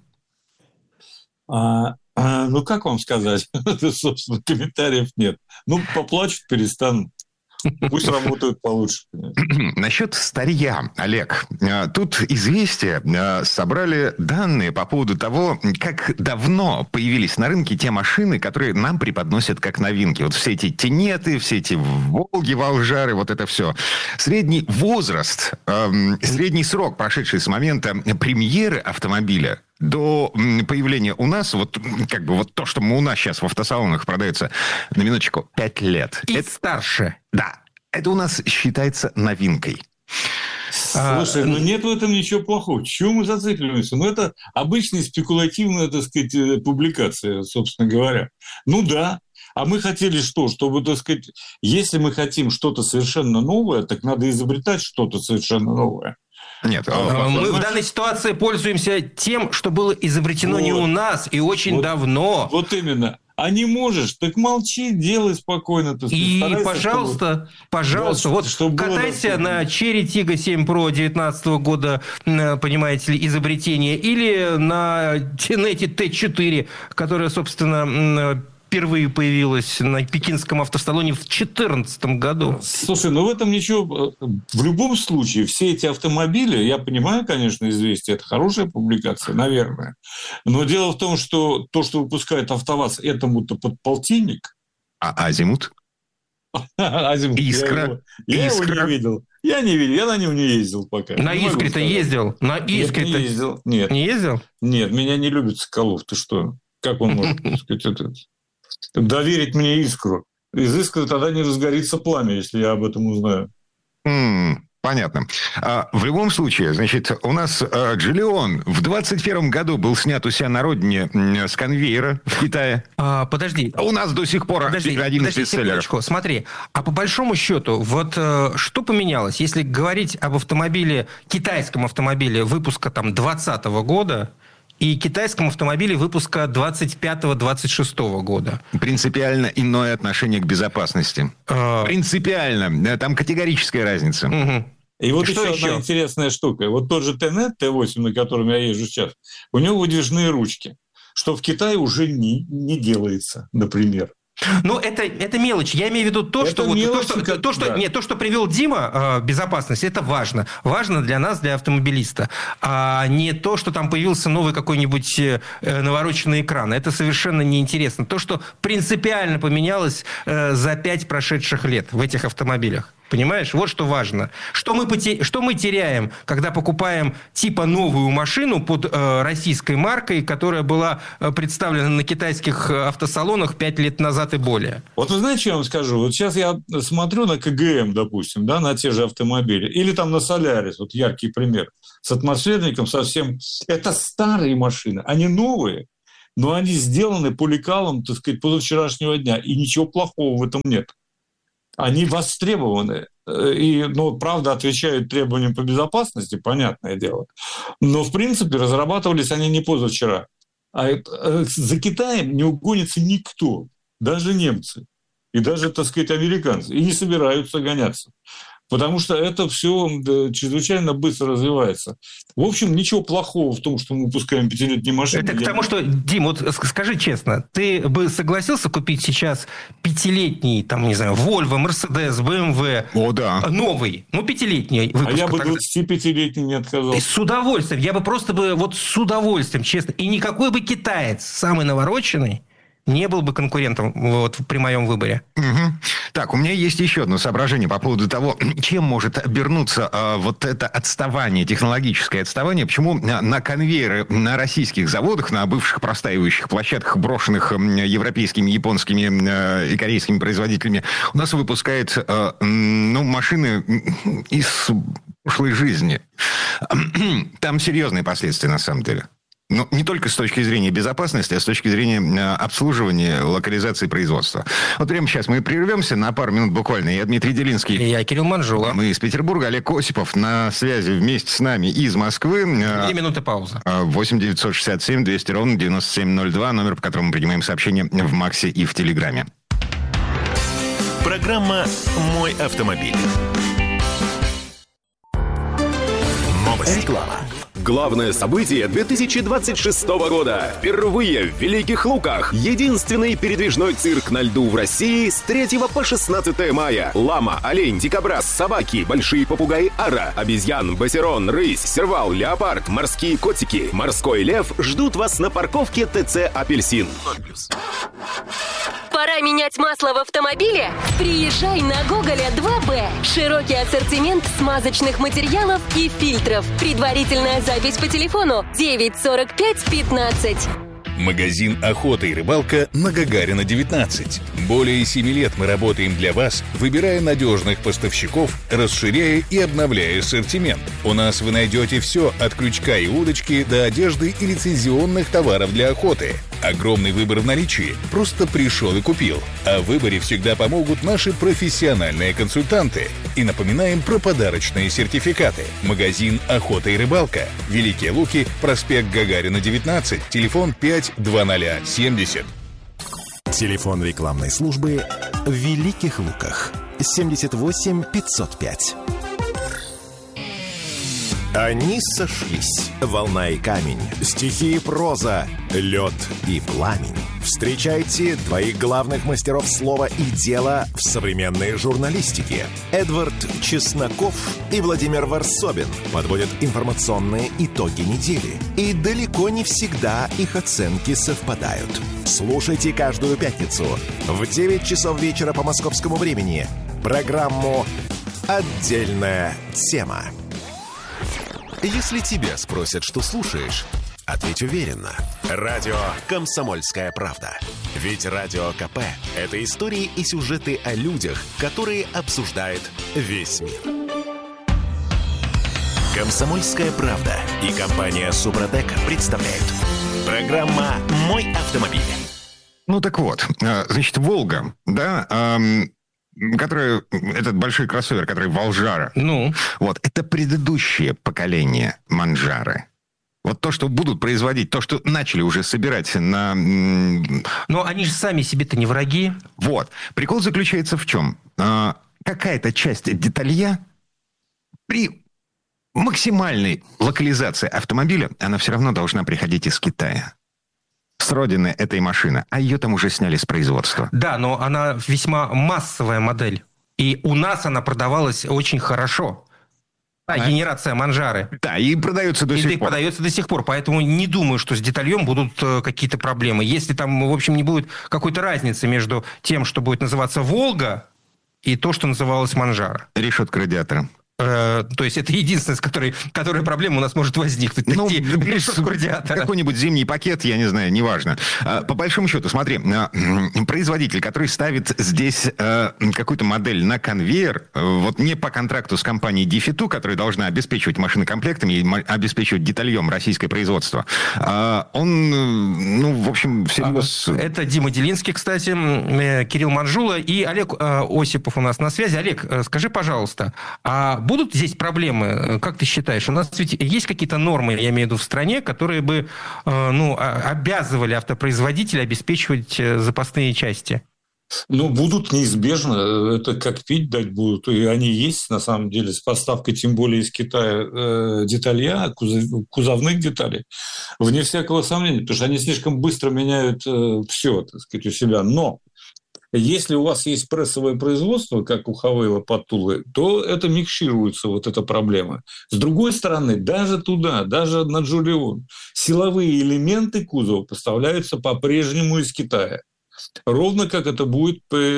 Ну, как вам сказать? Собственно, комментариев нет. Ну, поплачут, перестанут. Пусть работают получше. Насчет старья, Олег. Тут «Известия» собрали данные по поводу того, как давно появились на рынке те машины, которые нам преподносят как новинки. Вот все эти Тинеты, все эти Волги, Волжары, вот это все. Средний возраст, средний срок, прошедший с момента премьеры автомобиля до появления у нас, вот как бы вот то, что у нас сейчас в автосалонах продается, на минуточку, 5 лет. И это старше. Да. Это у нас считается новинкой. Слушай, ну нет в этом ничего плохого. Чего мы зацикливаемся? Ну, это обычная спекулятивная, так сказать, публикация, собственно говоря. Ну да. А мы хотели что? Чтобы, так сказать, если мы хотим что-то совершенно новое, так надо изобретать что-то совершенно новое. Нет, мы в данной ситуации пользуемся тем, что было изобретено не у нас и очень давно. Вот именно. А не можешь, так молчи, делай спокойно. И, пожалуйста, вот катайся на Cherry Tiggo 7 Pro 2019 года, понимаете ли, изобретение, или на Тинете Т4, которая, собственно, впервые появилась на пекинском автосалоне в 2014 году. Слушай, ну в этом ничего... В любом случае, все эти автомобили, я понимаю, конечно, «Известия» — это хорошая публикация, наверное. Но дело в том, что то, что выпускает АвтоВАЗ, этому-то подполтинник. А Азимут? Азимут. Искра. Я его не видел. Я не видел, я на нем не ездил пока. На Искре-то ездил? На Искре-то не ездил. Нет. Не ездил? Нет, меня не любит Соколов. Ты что? Как он может сказать доверить мне Искру? Из Искры тогда не разгорится пламя, если я об этом узнаю. Понятно. В любом случае, значит, у нас Джиллион в 21 году был снят у себя на родине с конвейера в Китае. Подожди. У нас до сих пор один из бестселлеров. Смотри, а по большому счету, вот что поменялось? Если говорить об автомобиле, китайском автомобиле выпуска там 2020 года, и китайском автомобиле выпуска 25-26 года. Принципиально иное отношение к безопасности. Принципиально. Там категорическая разница. Угу. И вот еще одна интересная штука. Вот тот же Tenet T8, на котором я езжу сейчас, у него выдвижные ручки, что в Китае уже не делается, например. Ну, это мелочь. Я имею в виду то, что привел Дима, безопасность, это важно. Важно для нас, для автомобилиста. А не то, что там появился новый какой-нибудь навороченный экран. Это совершенно неинтересно. То, что принципиально поменялось за 5 прошедших лет в этих автомобилях. Понимаешь? Вот что важно. Что мы теряем, когда покупаем типа новую машину под российской маркой, которая была представлена на китайских автосалонах 5 лет назад и более? Вот вы знаете, что я вам скажу? Вот сейчас я смотрю на КГМ, допустим, да, на те же автомобили, или там на Солярис, вот яркий пример, с атмосферником совсем... Это старые машины, они новые, но они сделаны по лекалам, так сказать, позавчерашнего дня, и ничего плохого в этом нет. Они востребованы, и, правда, отвечают требованиям по безопасности, понятное дело. Но, в принципе, разрабатывались они не позавчера. А за Китаем не угонится никто, даже немцы, и даже, так сказать, американцы, и не собираются гоняться. Потому что это все чрезвычайно быстро развивается. В общем, ничего плохого в том, что мы выпускаем 5-летние машины. Это к тому, что, Дим, вот скажи честно, ты бы согласился купить сейчас 5-летний, там, не знаю, Volvo, Mercedes, BMW? О, да. Новый, 5-летний выпуск. А я бы 25-летний не отказался. С удовольствием. Я бы просто с удовольствием, честно. И никакой бы китаец, самый навороченный, не был бы конкурентом при моем выборе. Угу. Так, у меня есть еще одно соображение по поводу того, чем может обернуться вот это отставание, технологическое отставание. Почему на конвейеры на российских заводах, на бывших простаивающих площадках, брошенных европейскими, японскими и корейскими производителями, у нас выпускают машины из прошлой жизни. Там серьезные последствия, на самом деле. Ну, не только с точки зрения безопасности, а с точки зрения обслуживания, локализации производства. Вот прямо сейчас мы прервемся на пару минут буквально. Я Дмитрий Делинский. И я Кирилл Манжула. Мы из Петербурга. Олег Осипов на связи вместе с нами из Москвы. 2 минуты паузы. 8 967 200 ровно 9702. Номер, по которому мы принимаем сообщения в Максе и в Телеграме. Программа «Мой автомобиль». Новости. Реклама. Главное событие 2026 года. Впервые в Великих Луках. Единственный передвижной цирк на льду в России с 3 по 16 мая. Лама, олень, дикобраз, собаки, большие попугаи ара, обезьян, басерон, рысь, сервал, леопард, морские котики, морской лев ждут вас на парковке ТЦ «Апельсин». 0+. Пора менять масло в автомобиле? Приезжай на Гоголя 2Б. Широкий ассортимент смазочных материалов и фильтров. Предварительная запись по телефону 945 15. Магазин «Охота и рыбалка» на Гагарина, 19. Более 7 лет мы работаем для вас, выбирая надежных поставщиков, расширяя и обновляя ассортимент. У нас вы найдете все от крючка и удочки до одежды и лицензионных товаров для охоты. Огромный выбор в наличии. Просто пришел и купил. А в выборе всегда помогут наши профессиональные консультанты. И напоминаем про подарочные сертификаты. Магазин «Охота и рыбалка». Великие Луки, проспект Гагарина, 19. Телефон 52070. Телефон рекламной службы в Великих Луках. 78 505. Они сошлись. Волна и камень, стихи и проза, лед и пламень. Встречайте двоих главных мастеров слова и дела в современной журналистике. Эдвард Чесноков и Владимир Варсобин подводят информационные итоги недели. И далеко не всегда их оценки совпадают. Слушайте каждую пятницу в 9 часов вечера по московскому времени программу «Отдельная тема». Если тебя спросят, что слушаешь, ответь уверенно. Радио «Комсомольская правда». Ведь Радио КП – это истории и сюжеты о людях, которые обсуждает весь мир. Комсомольская правда и компания «Супротек» представляют. Программа «Мой автомобиль». Ну так вот, значит, «Волга», да, который, этот большой кроссовер, который Волжара, вот, это предыдущее поколение Манджары. Вот то, что будут производить, то, что начали уже собирать на... Но они же сами себе-то не враги. Вот. Прикол заключается в чем? Какая-то часть деталья при максимальной локализации автомобиля, она все равно должна приходить из Китая. С родины этой машины. А ее там уже сняли с производства. Да, но она весьма массовая модель. И у нас она продавалась очень хорошо. Генерация Манджары. Да, и продается до сих пор. Продается до сих пор. Поэтому не думаю, что с детальем будут какие-то проблемы. Если там, в общем, не будет какой-то разницы между тем, что будет называться «Волга», и то, что называлось «Манджара». Решетка радиатора. То есть это единственное, с которой проблема у нас может возникнуть. Ну, какой-нибудь зимний пакет, я не знаю, неважно. По большому счету, смотри, производитель, который ставит здесь какую-то модель на конвейер, вот не по контракту с компанией Дефиту, которая должна обеспечивать машинокомплектами и обеспечивать детальем российское производство, он, ну, в общем, всерьез... Это Дима Делинский, кстати, Кирилл Манжула и Олег Осипов у нас на связи. Олег, скажи, пожалуйста, а будут здесь проблемы, как ты считаешь? У нас ведь есть какие-то нормы, я имею в виду, в стране, которые бы обязывали автопроизводителя обеспечивать запасные части? Ну, будут неизбежно. Это как пить дать будут. И они есть, на самом деле, с поставкой, тем более из Китая, деталья, кузовных деталей. Вне всякого сомнения, потому что они слишком быстро меняют все, так сказать, у себя. Но если у вас есть прессовое производство, как у Хавейла под Тулой, то это микшируется, вот эта проблема. С другой стороны, даже туда, даже на Джулион, силовые элементы кузова поставляются по-прежнему из Китая. Ровно как это будет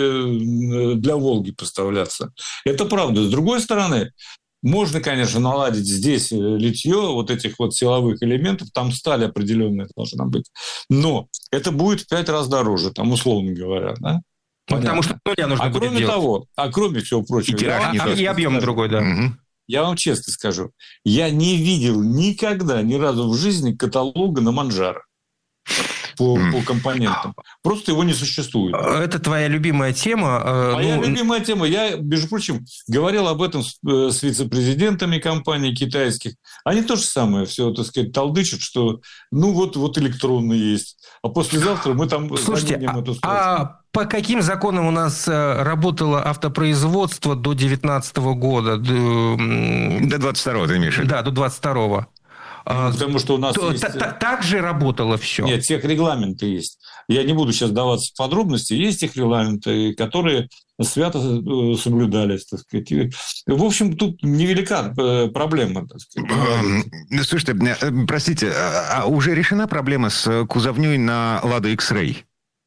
для «Волги» поставляться. Это правда. С другой стороны, можно, конечно, наладить здесь литье вот этих вот силовых элементов, там сталь определенная должна быть. Но это будет в 5 раз дороже, там, условно говоря, да? Потому что нуля нужно будет кроме делать. того, кроме всего прочего... И объем другой, да. Я вам честно скажу, я не видел никогда, ни разу в жизни каталога на Манджаро по компонентам. Просто его не существует. Это твоя любимая тема. Моя любимая тема. Я, между прочим, говорил об этом с вице-президентами компаний китайских. Они то же самое все, так сказать, толдычат, что ну вот электронный есть. А послезавтра мы там... Слушайте, а по каким законам у нас работало автопроизводство до 2019 года? До 22-го ты имеешь в виду? Да, до 22-го. Потому что у нас есть... Так же работало все? Нет, техрегламенты есть. Я не буду сейчас даваться в подробности. Есть техрегламенты, которые свято соблюдались, так сказать. В общем, тут невелика проблема, так сказать. Слушайте, простите, а уже решена проблема с кузовней на Lada X-Ray?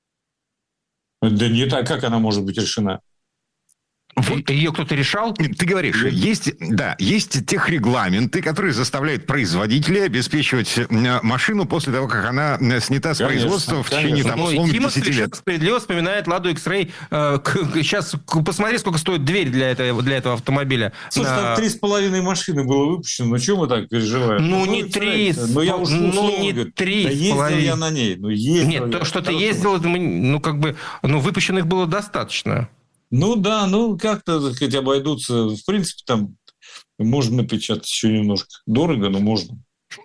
Да нет, а как она может быть решена? Вот. Ее кто-то решал? Ты говоришь, есть техрегламенты, которые заставляют производителей обеспечивать машину после того, как она снята с производства в течение там, условно, 10 лет. Справедливо вспоминает Ладу X-Ray. Сейчас посмотри, сколько стоит дверь для этого автомобиля. Слушай, там 3,5 машины было выпущено. Ну, чего мы так переживаем? Ну, не 3. Ну, я уж не 3. Да ездил я на ней. Нет, то, что ты ездил, выпущенных было достаточно. Ну да, как-то, так сказать, обойдутся. В принципе, там можно напечатать еще немножко. Дорого, но можно.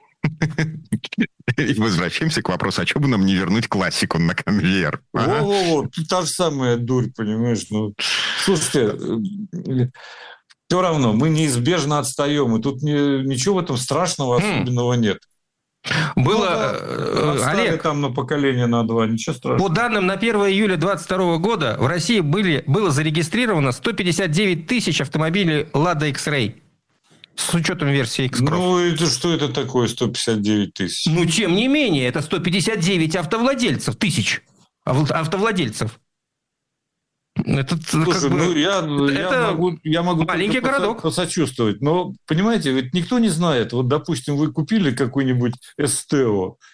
И возвращаемся к вопросу, а что бы нам не вернуть классику на конвейер? Во-во-во, та же самая дурь, понимаешь. Слушайте, все равно мы неизбежно отстаем, и тут ничего в этом страшного особенного нет. Олег, там на поколение на 2, ничего страшного. По данным на 1 июля 2022 года в России было зарегистрировано 159 тысяч автомобилей Lada X-Ray. С учетом версии X-Cross. Ну, это что это такое 159 тысяч? Ну, тем не менее, это 159 тысяч автовладельцев. Это, слушай, я могу маленький городок посочувствовать, но, понимаете, ведь никто не знает. Вот, допустим, вы купили какой-нибудь СТО,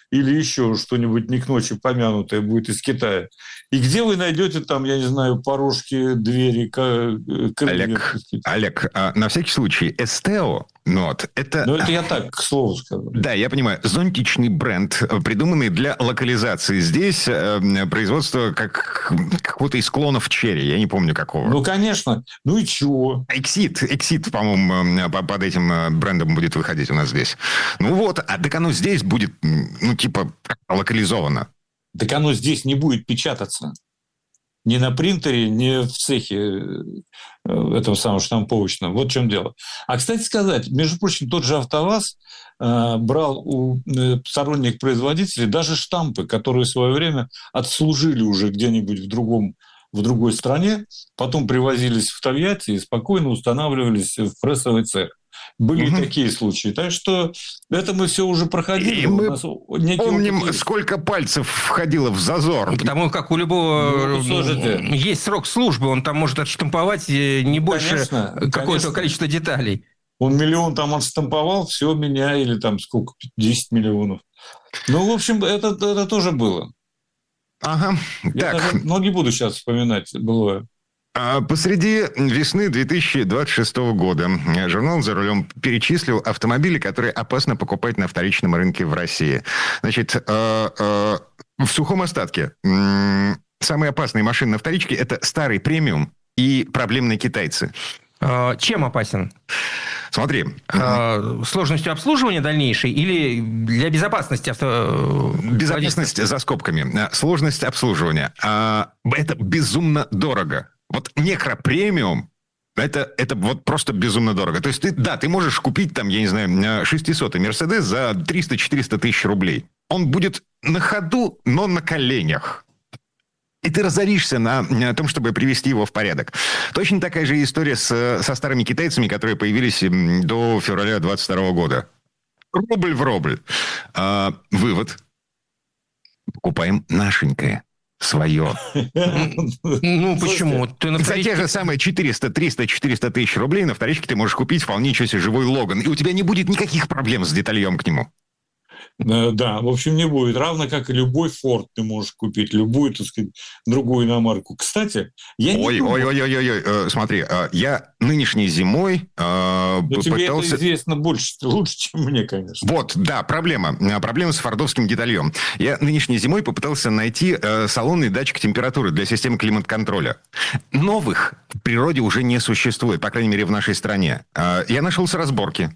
или еще что-нибудь не к ночи помянутое будет из Китая. И где вы найдете там, я не знаю, порожки, двери, крылья? Олег, на всякий случай, Esteo Not, это... Ну, это я так, к слову сказал. Да, я понимаю. Зонтичный бренд, придуманный для локализации. Здесь производство как какого-то из клонов Черри, я не помню какого. Ну, конечно. Ну и чего? Exit, по-моему, под этим брендом будет выходить у нас здесь. Ну вот, так оно здесь будет, ну, типа, локализовано. Так оно здесь не будет печататься. Ни на принтере, ни в цехе этом самом штамповочном. Вот в чем дело. А, кстати сказать, между прочим, тот же АвтоВАЗ брал у сторонних производителей даже штампы, которые в свое время отслужили уже где-нибудь в другой стране, потом привозились в Тольятти и спокойно устанавливались в прессовый цех. Были такие случаи. Так что это мы все уже проходили. И мы помним, сколько пальцев входило в зазор. Потому как у любого есть срок службы, он там может отштамповать не больше какое-то количество деталей. Он 1 миллион там отштамповал, все меня, или там сколько, 10 миллионов. Ну, в общем, это тоже было. Ага. Я даже не буду сейчас вспоминать былое. Посреди весны 2026 года журнал «За рулем» перечислил автомобили, которые опасно покупать на вторичном рынке в России. Значит, в сухом остатке самые опасные машины на вторичке – это старый премиум и проблемные китайцы. Чем опасен? Смотри. Сложностью обслуживания дальнейшей или для безопасности Безопасность за скобками. Сложность обслуживания. Это безумно дорого. Вот некропремиум это вот просто безумно дорого. То есть ты можешь купить там, я не знаю, 600-й Мерседес за 300-400 тысяч рублей. Он будет на ходу, но на коленях. И ты разоришься на том, чтобы привести его в порядок. Точно такая же история со старыми китайцами, которые появились до февраля 2022 года. Рубль в рубль. Вывод. Покупаем нашенькое. Свое. Ну, почему? За те же самые 300, 400 тысяч рублей на вторичке ты можешь купить вполне себе живой Логан. И у тебя не будет никаких проблем с детальем к нему. Да, в общем, не будет. Равно как и любой Ford ты можешь купить, любую, так сказать, другую иномарку. Кстати, я не думаю... Смотри, я нынешней зимой пытался... Тебе это известно лучше, чем мне, конечно. Вот, да, проблема с фордовским детальем. Я нынешней зимой попытался найти салонный датчик температуры для системы климат-контроля. Новых в природе уже не существует, по крайней мере, в нашей стране. Я нашел с разборки.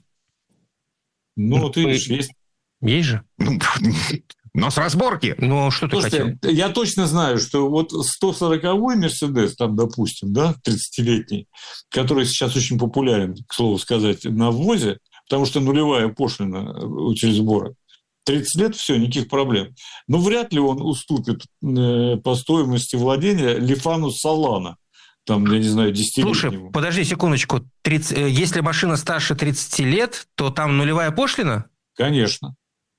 Ну, ты видишь, есть... Есть же. Но с разборки. Ну, что ты хотел? Я точно знаю, что вот 140-й Мерседес, там, допустим, да, 30-летний, который сейчас очень популярен, к слову сказать, на ввозе, потому что нулевая пошлина учрежсбора. 30 лет, все, никаких проблем. Но вряд ли он уступит по стоимости владения Лифану Солана. Там, я не знаю, 10-летнему. Слушай, подожди секундочку. Если машина старше 30 лет, то там нулевая пошлина? Конечно.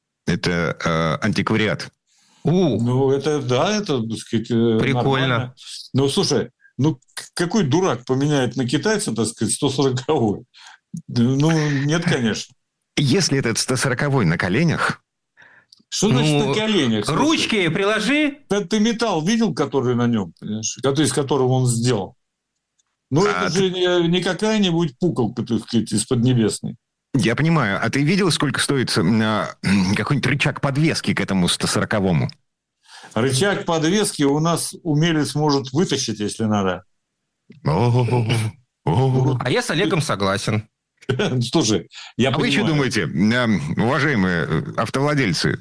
Это антиквариат. Ну, это, да, это, так сказать, прикольно. Нормально. Ну, слушай, какой дурак поменяет на китайца, так сказать, 140-й? Ну, нет, конечно. Если этот 140-й на коленях... Что значит на коленях? Слушай? Ручки приложи. Ты металл видел, который на нем, понимаешь? Из которого он сделан? Ну, это же не какая-нибудь пуколка, так сказать, из Поднебесной. Я понимаю. А ты видел, сколько стоит какой-нибудь рычаг подвески к этому 140-му? Рычаг подвески у нас умелец может вытащить, если надо. А я с Олегом согласен. Слушай, я понимаю. Вы что думаете, уважаемые автовладельцы?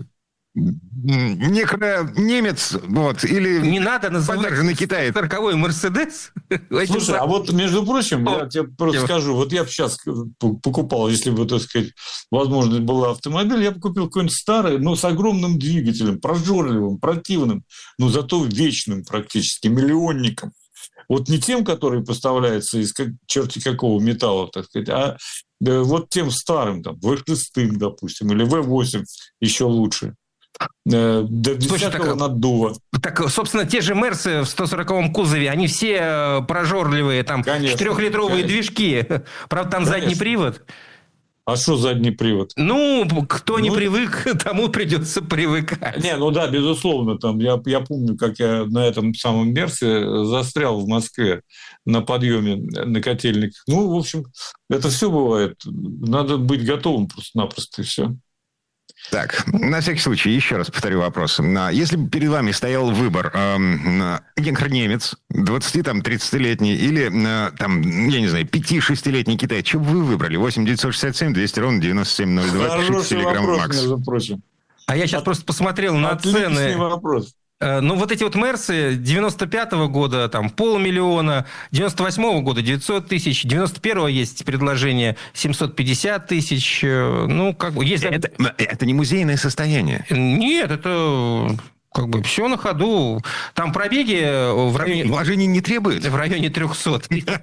Немец, вот, или не надо называть китаец 40-й Мерседес. Слушай, а вот, между прочим, я тебе просто скажу, вот я бы сейчас покупал, если бы, так сказать, возможность была автомобиль, я бы купил какой-нибудь старый, но с огромным двигателем, прожорливым, противным, но зато вечным практически, миллионником. Вот не тем, который поставляется из черти какого металла, так сказать, а вот тем старым, там, V6, допустим, или V8, еще лучше. До 10-го наддува. Так, собственно, те же Мерсы в 140-м кузове, они все прожорливые, там, 4-литровые движки. Правда, там задний привод. А что задний привод? Ну, кто не привык, тому придется привыкать. Не, ну да, безусловно. Там, я помню, как я на этом самом Мерсе застрял в Москве на подъеме на котельниках. Ну, в общем, это все бывает. Надо быть готовым просто-напросто, и все. Так, на всякий случай, еще раз повторю вопрос. Если бы перед вами стоял выбор немец, 20-30-летний, или, там, я не знаю, 5-6-летний китаец, что бы вы выбрали? 8-967-200-97-02, пишите телеграм Макс. Между прочим. А я сейчас просто посмотрел на цены. Вопрос. Ну, вот эти вот Мерсы 95-го года, там, 500 000, 98-го года 900 тысяч, 91-го есть предложение 750 тысяч. Ну, как бы... Есть... Это не музейное состояние. Нет, это... Как бы все на ходу. Там пробеги в районе... Вложений не требует? В районе 300.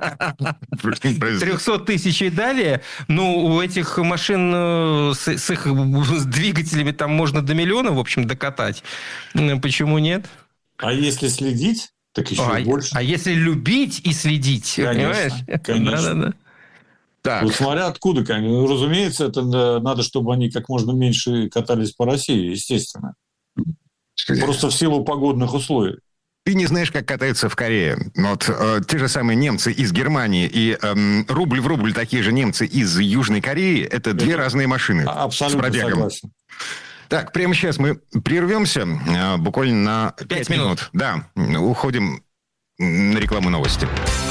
300 тысяч и далее. Ну, у этих машин с их двигателями там можно до миллиона, в общем, докатать. Почему нет? А если следить, так еще больше. А если любить и следить, понимаешь? Конечно. Да. Так. Вот смотря откуда, конечно. Разумеется, это надо, чтобы они как можно меньше катались по России, естественно. Просто в силу погодных условий. Ты не знаешь, как катаются в Корее. Вот те же самые немцы из Германии и рубль в рубль такие же немцы из Южной Кореи – это две разные машины. Абсолютно согласен. Так, прямо сейчас мы прервемся буквально на 5 минут. Да, уходим на рекламу новости.